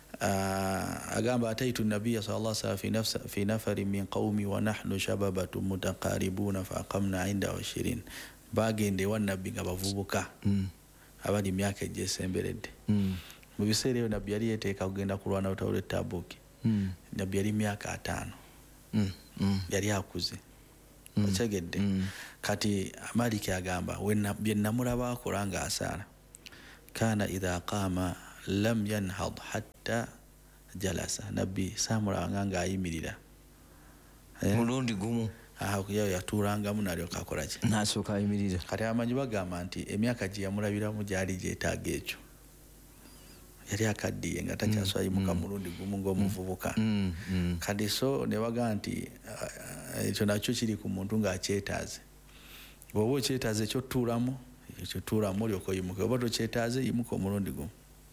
uh, agamba ataitu nabiyya sallallahu alaihi wasallam fi nafsa fi nafarin min qaumi wa nahnu shababatu mutaqaribuna fa aqamna inda ishirin bagende wa nabbi nga bavubuka mm. abali myaka ejesemberedde mm. mu biseera ebyo nabbi yali yeteeka kugenda kulwana utawule Tabuki mm. nabbi yali myaka atano mm. mm. yali akuze otegedde mm. kati Maliki agamba bye namulaba akola nga asaala kana idha qama lam yanhad hatta jalasa nabbi samulanga nga ayimirira mulundi gumu aho yo yatuulangamu nalyo kakola ki nasooka ayimirira kati amanyi bagamba nti emyaka gye yamulabiramu gyali gyetaaga ekyo yali akaddiye nga takyaswayimuka mulundi gumu ng'omuvubuka kati so ne baga nti ekyo nakyo kiri ku muntu ng'akyetaaze bw'oba okyetaaze ekyotuulamu ekyo tuulamu olyoka oyimuka oba tokyetaaze yimuka omulundi gumu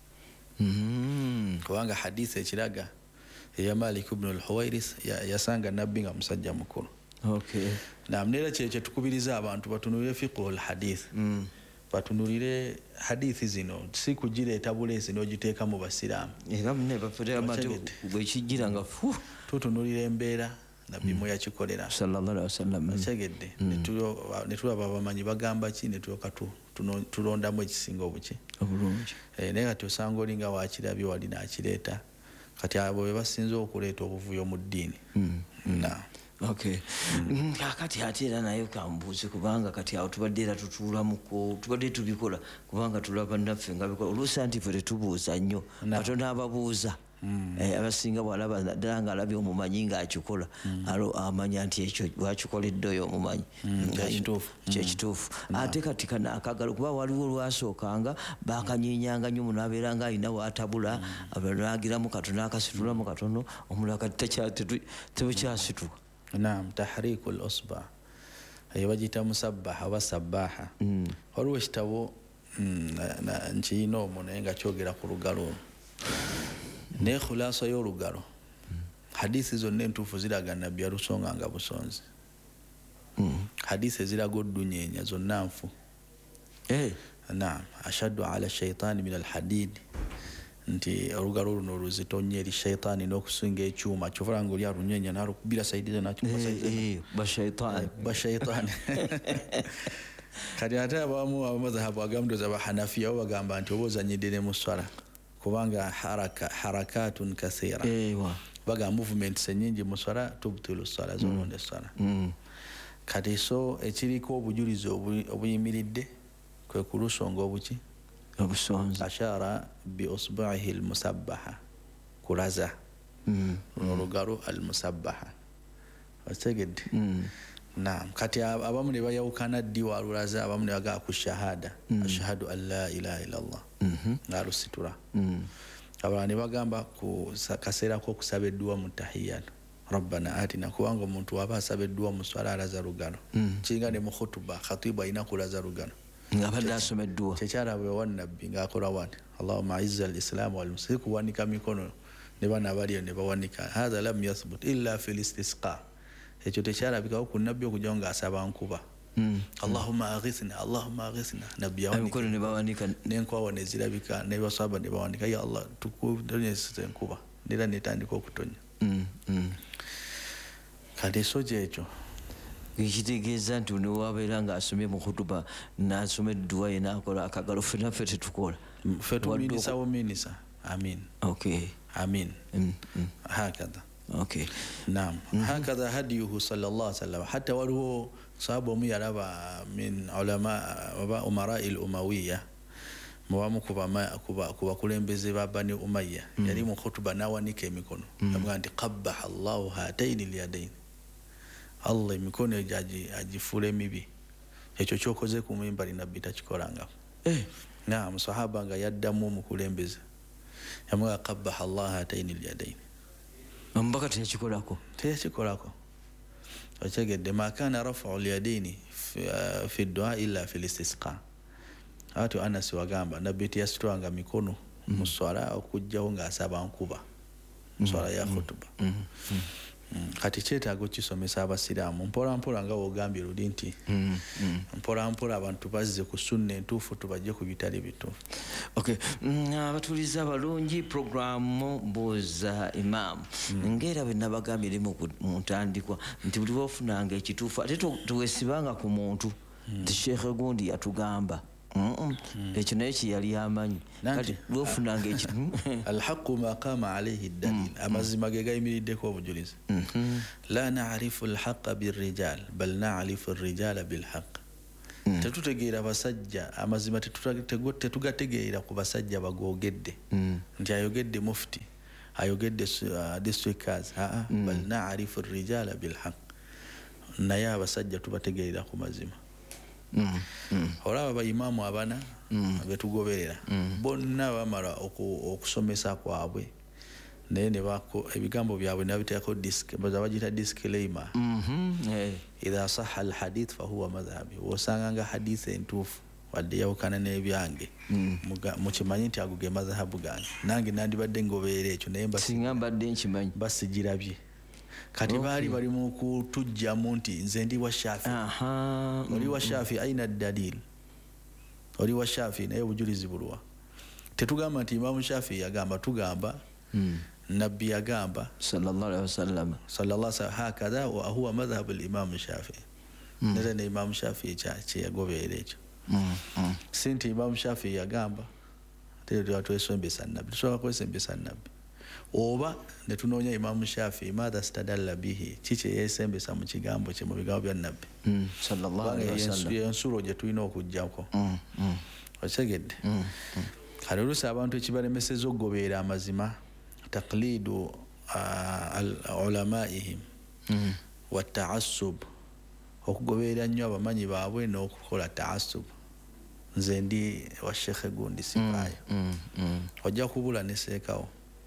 kubanga hadisi ekiraga eya Malik ibn al-Huwairis yasanga nabbi nga musajja mukulu namunera kyekyo tukubiriza abantu batunulire fiqhu al-hadith batunulire hadithi zino si kugireeta buleesi n'ogiteeka mu basiraamu era munne bafere mate bwekigira nga fu tutunulira embeera nabbi mwe yakikolera sallallahu alaihi wasallam kyegedde ne tulaba abamanyi bagamba ki ne tulyoka tulondamu ekisinga obuki obulungi naye kati osanga olinga wakirabye wali nakireeta kati abo be basinze okuleeta obuvuyo mu ddiini na okay kakati ate era naye kambuuze kubanga kati awo tubadde era tutuulamuko tubadde tubikola kubanga tulaba naffe nga bikola oluusi nti ffe tetubuuza nnyo katona ababuuza abasinga bwalaba ddala nga alabye omumanyi ng'akikola alo amanya nti ekyo wakikoledde oyo omumanyi kyekituufu ate kati kana akagalo kuba waliwo olwasookanga bakanyiinyanga nnyo muno abeera nga alina waatabula abanagiramu katono akasitulamu katono omulala kati tebukyasituka naam tahriku al-usba ayo bagiyita musabbaha oba sabbaha waliwo ekitabo nkiyina omwo naye nga kyogera ku lugalo olwo naye khulasa y'olugalo hadisi zonna entuufu ziraga nabbi yalusonganga busonzi hadisi eziraga oddunyeenya zonna nfu naam ashaddu ala shaitaani min alhadidi nti olugalo luno oluzito nnyo eri shaitaani n'okusinga ekyuma kyovula nga oli alunyeenya nalukubira saidi bashaitaani kati ate abamu abamazahabu agamudoza bahanafiya bo bagamba nti oba ozanyidde ne mu swala kubanga haraka harakatun kathira baga movements enyingi mu swala tubtilu swala zononde swala kati so ekiriko obujulizi obuyimiridde kwe kulusonga obuki obusonzi ashara bi usba'ihi almusabbaha kulaza olugalo almusabbaha wategedde naam kati abamu ne bayawukana ddi walulaza abamu ne bagaa ku shahada ashhadu an la ilaha illallah ngalusitura abalala ne bagamba ku kaseera k'okusaba edduwa mu tahiyatu rabbana atina kubanga omuntu waba asaba edduwa mu swala alaza lugalo kiringa ne mu khutuba khatibu alina kulaza lugalo ngabadde asoma edduwa kyekyalabwe wannabbi ng'akola wati allahumma aizza al-islamu wal-muslimin kuwanika mikono ne bana abaliyo ne bawanika hadha lam yathbut illa fi listisqa ekyo tekyalabikawo ku nabbi okujjawo ng'asaba nkuba allahumma aghithna allahumma aghithna nabbi yawanika ne bawanika n'enkwawa ne zirabika ne basaba ne bawanika ya allah tukutonyesa enkuba nera netandika okutonya kati so kyekyo ekitegeeza nti newabeera ng'asomye mu khutuba n'asoma edduwa ye n'akola akagalo ffe naffe tetukola ffe tuminisa buminisa amin okay amin hakadha okay naam hakadha hadiyuhu sallallahu alaihi wasallam hatta waliwo sahabu omu yalaba min ulama oba umarai al-umawiya mubamu ku bakulembeze ba bani umayya yali mu khutuba n'awanika emikono avuga nti qabbaha allahu hataini lyadaini allah emikono egyo agifuula emibi ekyo kyokoze ku mimbali nabbi takikolangako naam sahaba nga yaddamu omukulembeze yamuga qabbaha allah hataini lyadaini mbaka teyakikolako teyakikolako okyegedde makana rafau lyadaini fi dua illa fi listisqa ati Anas wagamba nabbi teyasitwanga mikono mu swala okujjawo ng'asaba nkuba swala ya khutuba kati kyetaago kisomesa abasiraamu mpola mpola nga wogambye luli nti mpola mpola abantu bazze ku sunna entuufu tubajje ku bitali bituufu okay abatuliza balungi programu mbuuza imaamu ng'era bwe nabagambye eri mu ntandikwa nti buli bwofunanga ekituufu ate tuwesibanga ku muntu nti sheekhe gundi yatugamba ekyo naye kyeyali amanyi kati lwofunanga ekitu alhaqu ma qama alayhi dalil amazima ge gayimiriddeko obujulizi la na'rifu alhaqa birrijal bal na'rifu arrijala bilhaq tetutegeera basajja amazima tetugategeera ku basajja bagoogedde nti ayogedde mufti ayogedde district cars bal na'rifu arrijala bilhaq naye abasajja tubategeerera ku mazima olaba bayimamu abana betugoberera bonna bamala okusomesa kwabwe naye ebigambo byabwe nabiteekako bagita disclaimer idha saha alhadith fahuwa madhhabi wosanganga hadith entuufu wadde yawukana n'ebyange mukimanyi nti ago ge madhahabu gange nange nandibadde ngobeera ekyo naye singa mbadde nkimanyi basigirabye kati baali bali mu kutujjamu nti nze ndi wa Shafi oli wa Shafi aina dalil oli wa Shafi naye obujulizi bulwa tetugamba nti Imam Shafi yagamba tugamba nabbi yagamba sallallahu alaihi wasallam sallallahu alaihi hakadha wa huwa madhhab al-Imam Shafi nere ne Imam Shafi kye yagobeera ekyo sinti Imam Shafi yagamba tero twatwesembesa nabbi tusobola kwesembesa nabbi oba netunoonya Imam Shafi madha stadalla bihi kiche yesembesa mu kigambo kye mu bigambo bya nabbi sallallahu alaihi wasallam yensulo gye tulina okujjako okegedde kale oluusi abantu ekibalemeseza okugobeera amazima taqlidu ulamaihim wa ta'assub okugobeera nnyo abamanyi baabwe n'okukola ta'assub nze ndi wa shekhe gundi sifaayo ojja kubula ne seekawo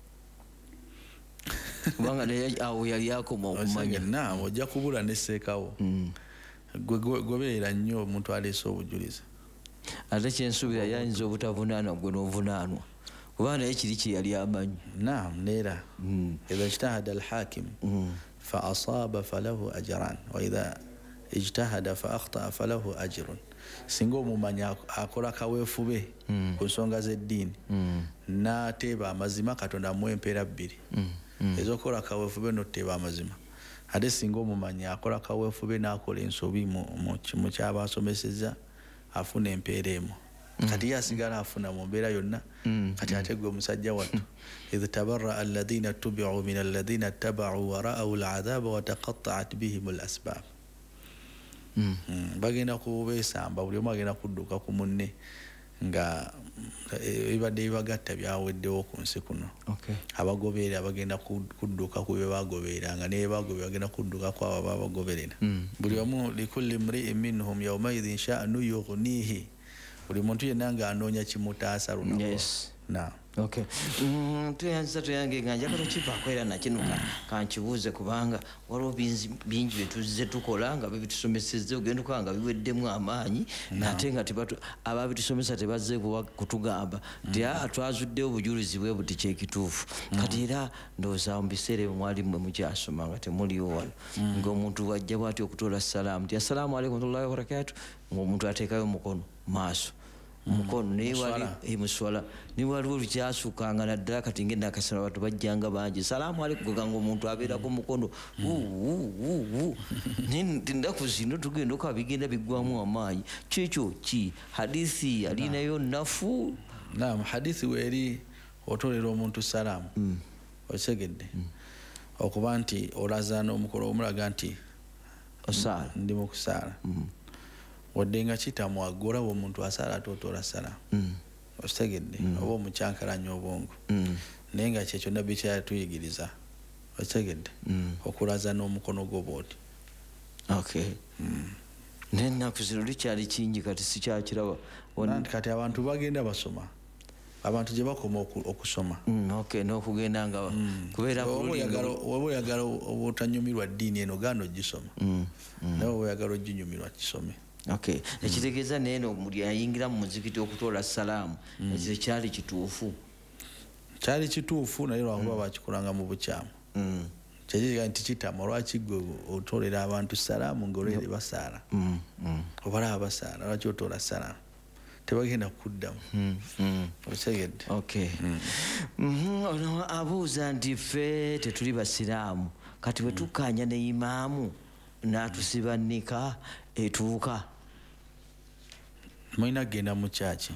kubanga naye awo yali akoma okumanya naam ojja kubula ne seekawo gobeera nnyo omuntu aleese obujulizi ate kyensuubira yayinza obutavunaanwa gwe n'ovunaanwa kubanga naye kiri kye yali amanyi naam neera idha ijtahada alhakim fa asaaba falahu ajran wa idha ijtahada fa akhtaa falahu ajrun singa omumanyi akola kaweefube ku nsonga z'eddiini n'ateeba amazima katonda amuwa empeera bbiri ezokola kaweefube n'oteeba amazima ate singa omumanyi akola kaweefube n'akola ensobi mu kyaba asomeseza afuna empeera emu kati yasigala afuna mu mbeera yonna kati ate gwe omusajja wattu idh tabarra alladhina tubi'u min alladhina taba'u wa ra'aw al'adhaba wa taqatta'at bihim al-asbab bagenda kubeesamba buli omu agenda kudduka ku munne nga ebibadde bibagatta byaweddewo ku nsi kuno abagoberera bagenda kudduka ku bye bagobereranga naye bagoberera bagenda kudduka ku abo babagoberera buli omu likulli mri'in minhum yawmaidhin sha'nu yughnihi buli muntu yenna ng'anoonya kimutaasa lunaku na okay tuyanza tuyange nga njagala kivaako era nakino kankibuuze kubanga waliwo bingi byetuzze tukola nga bebitusomesezza ogenda okuba nga biweddemu amaanyi ate nga ababitusomesa tebazze kutugamba nti twazuddewo obujulizi bwe buti kyekituufu kati era ndowooza mu biseera ebyo mwali mmwe mukyasoma nga temuliwo wano ng'omuntu wajja bw'ati okutoola salaamu nti assalaamu alaikum warahmatullahi wabarakatu ng'omuntu ateekayo omukono maaso mukono naye wali muswala ni waliwo lukyasukanga naddala kati ngenda akasala abantu bajjanga bangi salaamu alaikum ganga omuntu abeerako mukono tindaku zino tugenda okuba bigenda biggwamu amaanyi kyekyo ki hadithi alinayo nafu naam hadithi weeri otolera omuntu salaamu okigedde okuba nti olaza n'omukolo omulaga nti osaala ndi mu kusaala wadde nga kitamwagola omuntu asala totola sala okitegedde oba omukyankalanya obwongo naye nga kyekyo nabbi kyatuyigiriza okitegedde okulaza n'omukono gwo bwoti naye ennaku zino likyali kingi kati sikyakiraba kati abantu bagenda basoma abantu gye bakoma okusoma n'okugenda nga kubeera oba oyagala obutanyumirwa ddiini eno gaana ogisoma naye oba oyagala oginyumirwa kisome okay ekitegeeza neeno muli ayingira mu muzikiti okutoola salaamu ekyo kyali kituufu kyali kituufu naye lwakuba bakikolanga mu bukyamu kyekiga nti kitama lwaki gwe otoolera abantu salaamu ngaolwere basaala obalaba basaala lwaki otoola salaamu tebagenda kuddamu okitegedde ono abuuza nti ffe tetuli basiraamu kati bwe tukkaanya ne imaamu n'atusiba nnika etuuka mwina genda mu chachi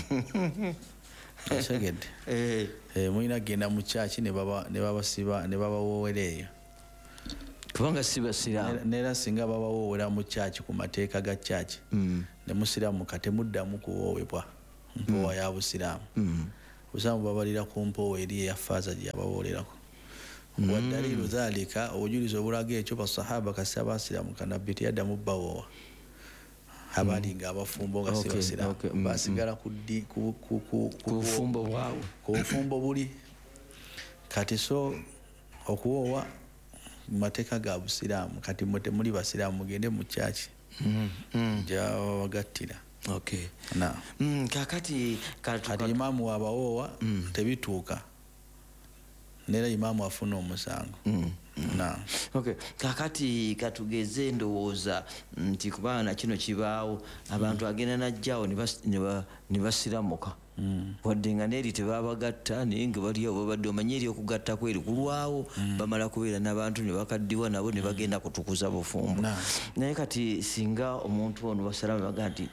ashagede eh eh mwina genda mu chachi ne baba ne baba siba ne baba wowereyo kubanga siba sira nera singa baba wowera mu chachi ku mateeka ga chachi mm. ne musiramu kate mudda mu kuwowebwa mpowa mm. ya busiramu mm. usamu babalira ku mpowa eri ya faza ya bawolerako mm. wa dalilu dhalika obujulizo bulage ekyo basahaba kasaba siramu kanabiti yadda mubbawo habali nga abafumbo nga okay, sibasira okay, mm, basigala kudi ku ku ku kufumbo bwawe kufumbo buli kati so okuwowa mateka ga busiramu kati mote muri basiramu mugende mu church mm, mm. jawa wagattira okay na mm, kakati kati imamu wabawowa mm. tebituuka nera imamu afuna omusango mm. na okay kakati katugeze ndowooza nti kubana kino kibaawo abantu mm. agenda najjawo ne basiramuka mm. wadde nga neri tebabagatta naye nga bali awo babadde omanyi eri okugatta kweri kulwawo mm. bamala kubeera n'abantu ne bakaddiwa nabo ne bagenda kutukuza bufumbo naye kati singa omuntu ono basalamu baga nti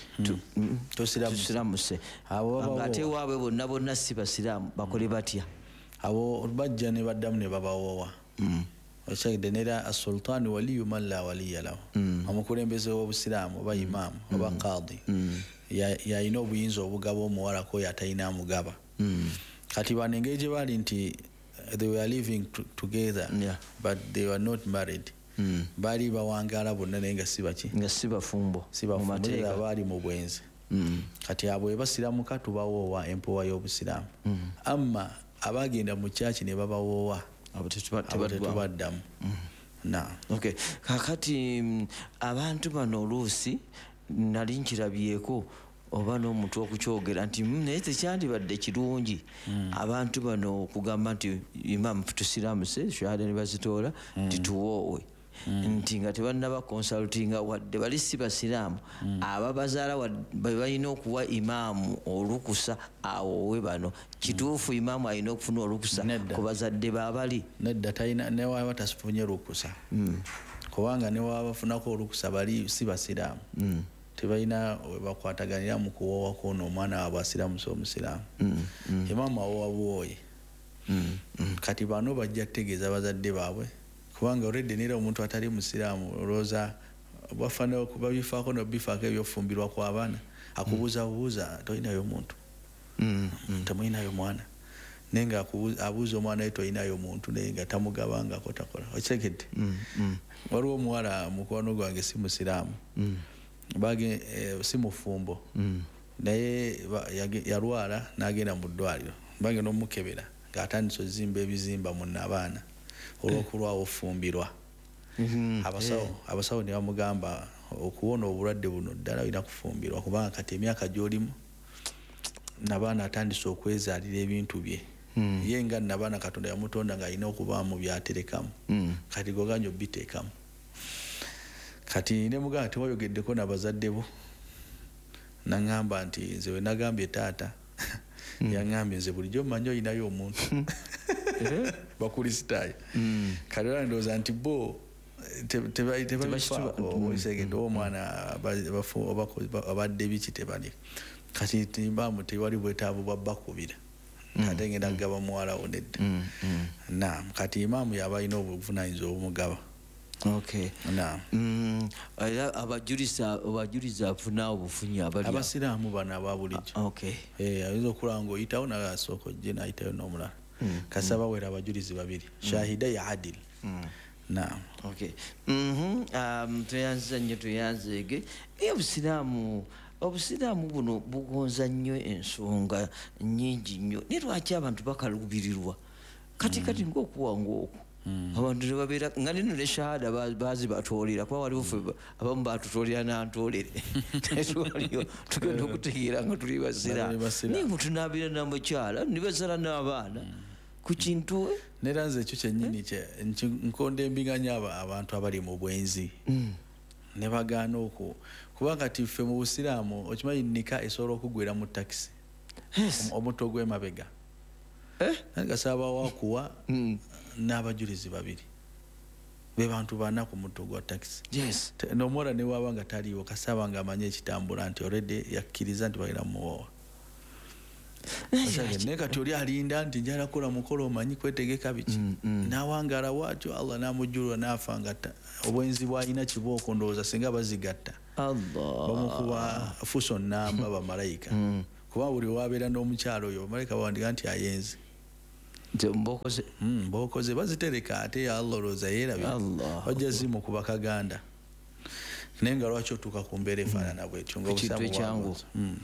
tusiramuse ate waabwe bonna bonna si basiraamu bakole batya abo bajja ne baddamu ne babawowa okyagidde nera asultaani waliyu man la waliya lahu omukulembeze w'obusiraamu oba imaamu oba qadi yalina obuyinza obugaba omuwalako oyo atalina amugaba kati bano engeri gye baali nti they were living together but they were not married baali bawangaala bonna naye nga si baki nga si bafumbo sibafumbo baali mu bwenzi kati abo ebasiramuka tubawoowa empowa y'obusiraamu amma abagenda mu church ne babawoowa abo tetubaddamu na okay kakati abantu bano oluusi nali nkirabyeko oba n'omuntu okukyogera nti naye tekyandibadde kirungi abantu bano okugamba nti imamu tusiramuse shahada ne bazitoola tituwoowe nti nga tebannaba consultinga wadde bali si basiraamu ababazaala balina okuwa imaamu olukusa awowe bano kituufu imaamu alina okufuna olukusa ku bazadde babali nedda talina newaba tasifunye lukusa kubanga newaba bafunako olukusa bali si basiraamu tebalina webakwataganira mu kuwoowa kwono omwana waabwe asiramusa omusiraamu imaamu awowa buwooye kati bano bajja kutegeeza bazadde baabwe kubanga already nera omuntu atali musiraamu roza bafana babifaako nobifaako ebyofumbirwa kw'abaana akubuuza buuza tolinayo omuntu temulinayo mwana naye nga abuuza omwana we tolinayo omuntu naye nga tamugabangako takola okitegedde waliwo omuwala mukwano gwange si musiraamu bage si mufumbo naye yalwala n'agenda mu ddwaliro bange n'omukebera ng'atandise ozimba ebizimba munna abaana olw'okulwawo ofumbirwa abasawo abasawo ne bamugamba okuwona obulwadde buno ddala olina kufumbirwa kubanga kati emyaka gy'olimu nabaana atandise okwezaalira ebintu bye ye nga nabaana katonda yamutonda ng'alina okubaamu byaterekamu kati goganya obiteekamu kati ne mugamba tewayogeddeko n'abazadde bo naŋŋamba nti nze we nagambye taata yaŋŋambye nze bulijjo mmanyi olinayo omuntu bakulisitaayo kati ola ndowooza nti bo tebabifaako oisegedde omwana abadde biki tebali kati timbamu tewali bwetaavu bwa bakubira ate ngenda kugaba muwalawo nedda naam kati imaamu yaba alina obuvunaanyizibwa obumugaba okay naam era abajuliza abajuliza afuna obufunyi abali abasiraamu bano ababulijjo okay eh ayinza okulaba ng'oyitawo nagasooka ojje n'ayitayo n'omulala kasaba wera abajulizi babiri shahida ya adil naam okay mhm tuyanza nnyo tuyanzeege ebusiraamu obusiraamu buno bugonza nnyo ensonga nnyingi nnyo naye lwaki abantu bakalubirirwa kati kati ng'okuwanga okwo abantu ne babeera nga nino ne shahada baazi batoolera kuba waliwo ffe abamu batutoolera nantoolere tetwaliyo tugenda okutegeera nga tuli basiraamu naye mutunaabira namukyala ne bazala n'abaana ku kintu nera nze ekyo kyennyini nkonda embiganya abantu abali mu bwenzi ne bagaana okwo kubanga ti ffe mu busiraamu okimanyi nika esobola okugwera mu takisi omutto gw'emabega gasaba wakuwa n'abajulizi babiri be bantu bana ku mutto gwa taxi. Yes. N'omuwala ne waba nga taliwo kasaba nga amanye ekitambula nti already yakkiriza nti balina muwowa. Naye kati oli alinda nti njala kola mukolo omanyi kwetegeka biki. N'awangaala bw'atyo Allah n'amujjulwa n'afa nga obwenzi bw'alina kibooko ndowooza singa bazigatta. Allah. Bamukuba fuso nnamba bamalayika. Kuba buli wabeera n'omukyalo oyo bamalayika bawandika nti ayenze. Mbokoze mm mbokoze bazitereka ate ya Allah roza yerabe wajja zimu kuba kaganda nenga lwaki otuka ku mbeera efaanana bwetyo ng'obusamu bwangu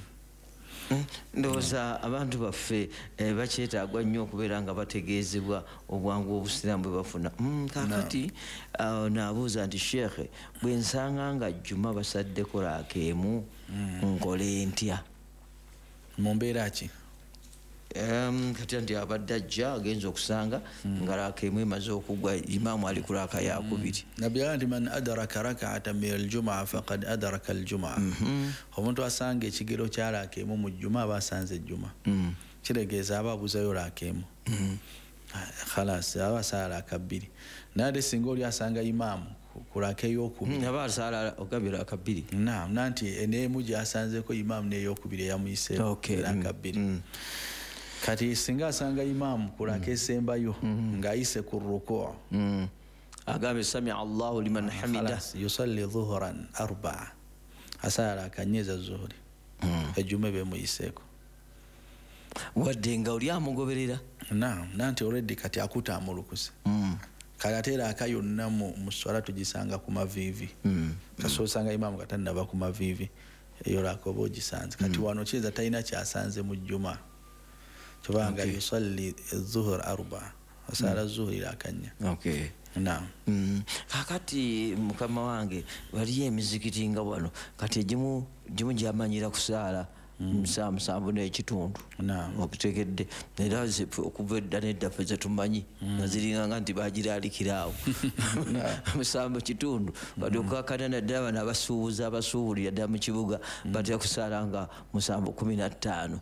ndowooza abantu baffe bakyetaagwa nnyo okubeera nga bategeezebwa obwangu obusiraamu bwe bafuna kakati naabuuza nti sheekhe bwe nsanga nga jjuma basaddeko laakeemu nkole ntya mu mbeera ki? Um, kati nti abadde ajja agenza okusanga nga laakeemu emaze okugwa imaamu ali ku laaka yakubiri. Nabbi agamba nti man adaraka rakaata min aljumaa faqad adaraka aljumaa. Omuntu asanga ekigero kya laakeemu mu jjuma aba asanze ejjuma. Kiregeeza aba abuzayo laakeemu. Khalas aba asala laaka bbiri. Naye ate singa oli asanga imaamu ku laaka ey'okubiri aba asala ogabye laaka bbiri. Naam nanti eneemu gy'asanzeko imaamu n'ey'okubiri eyamuyiseeko laaka bbiri. Kati singa asanga imaamu kulaka esembayo ng'ayise ku rukuu agambe sami Allahu liman hamida yusalli dhuhran arba'a asala akanyeza zuhuri ejjume bemuyiseeko wadde nga oli amugoberera. Naam nanti already kati akutamulukuse kale ate laaka yonna mu swala tugisanga ku maviivi kasooka osanga imaamu katannaba ku maviivi eyo laaka oba ogisanze kati wano kiyeza talina kyasanze mu jjuma kubanga yusalli zuhur arba asala zuhuri lakanya. Okay. Naam. Mm. Kakati mukama wange waliyo emizikiti nga wano kati egimu gimu gyamanyira kusaala musanvu musanvu n'ekitundu. Naam. Okutegedde era okuva edda n'edda ffe ze tumanyi nga ziringanga nti bagiraalikira awo musanvu kitundu wadde okukakana naddala bano abasuubuza abasuubulira ddala mu kibuga batera kusaala nga musanvu kumi na ttaano.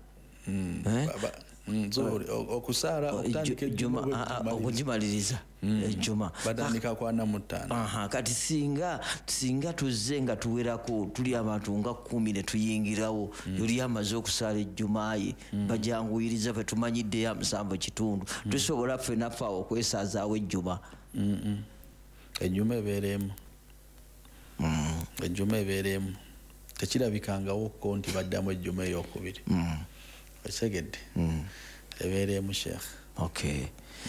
Nzuri okusara okutandika ejjuma okugimaliriza ejjuma batandika kwana mutano. Aha kati singa singa tuzze nga tuwerako tuli abantu nga kumi ne tuyingirawo yuli amaze okusala ejjuma ye bajanguyiriza fe tumanyidde ya musanvu kitundu tusobola ffe naffe awo okwesazaawo ejjuma. Ejjuma ebeeremu ejjuma ebeeremu tekirabikangawo ko nti baddamu ejjuma ey'okubiri. Osegedde ebeeremu sheekh. Okay.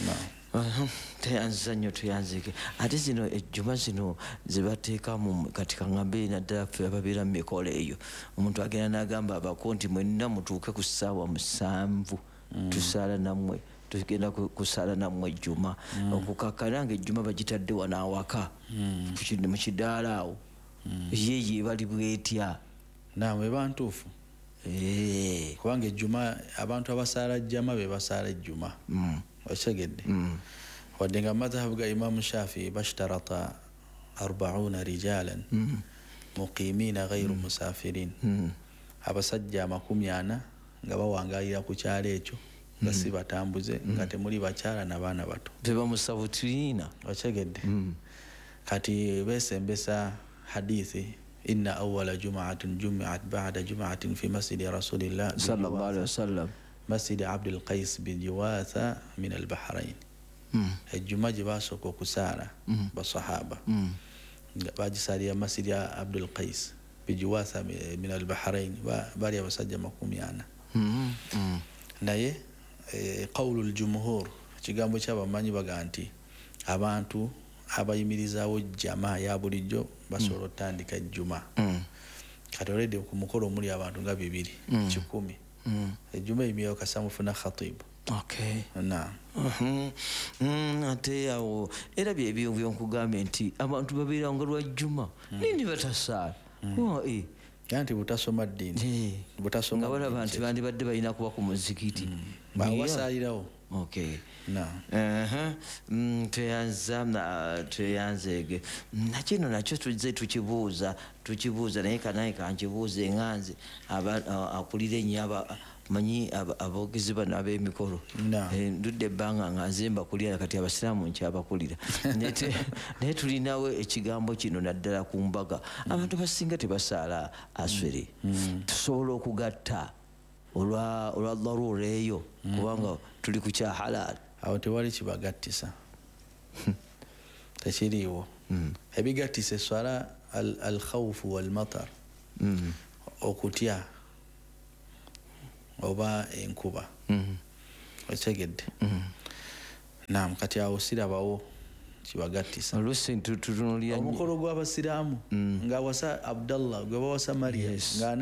Teyanziza nnyo tuyanzike ate zino ejjuma zino zebateekamu kati kaŋŋambe naddala ffe ababeera mu mikolo eyo omuntu agenda n'agamba abako nti mwenna mutuuke ku ssaawa musanvu tusaala nammwe tugenda kusaala nammwe ejjuma okukakkana nga ejjuma bagitadde wano awaka mu kidaala awo yeeyo ebali bwetya. Naam eba ntuufu. Kubanga ejjuma abantu abasaala jjama be basaala ejjuma. Osegedde wadde nga madhabu ga Imam Shafi'i bashtarata arbauna rijalan muqimina ghayru musafirin abasajja amakumi ana nga bawangaalira ku kyalo ekyo nga si batambuze nga temuli bakyala n'abaana bato tebamusabutiriina. Osegedde kati beesembesa hadithi إن أول جمعة جمعت بعد جمعة في مسجد رسول الله صلى الله عليه وسلم مسجد عبد القيس بجواثة من البحرين. الجمعة جباسو كوكسارة بالصحابة باجي ساريا مسجد عبد القيس بجواثة من البحرين باريا بسجى مقومي أنا نايه قول الجمهور kigambo ky'abamanyi baga nti abantu abayimirizaawo jamaa ya bulijjo basobola otandika ejjuma kati olede ku mukolo omuli abantu nga bibiri kikumi ejjuma emyeyo kasa mufuna khatibu. Okay. Naam. Ate awo era byebyo byonkugambye nti abantu babeera nga lwa jjuma nini batasaala kanti butasoma ddiini butasoma nga balaba nti bandibadde balina kuba ku muzikiti bawasaalirawo. Okay. Naam. Aha. Tuyanza tuyanzege nakino nakyo tuzze tukibuuza tukibuuza naye kanaye kankibuuze enganze akulira ennyo manyi abogezi bano ab'emikolo ndudde ebbanga nga nzemba kulira kati abasiraamu nkyabakulira naye tulinawo ekigambo kino naddala ku mbaga abantu basinga tebasaala aswere tusobola okugatta olwa darura eyo kubanga tuli ku kya halal awo tewali kibagattisa tekiriiwo ebigattisa eswala al khawfu wal matar okutya oba enkuba okitegedde naam kati awo sirabawo kibagattisa omukolo gw'abasiraamu ng'awasa abdallah gwe bawasa mariya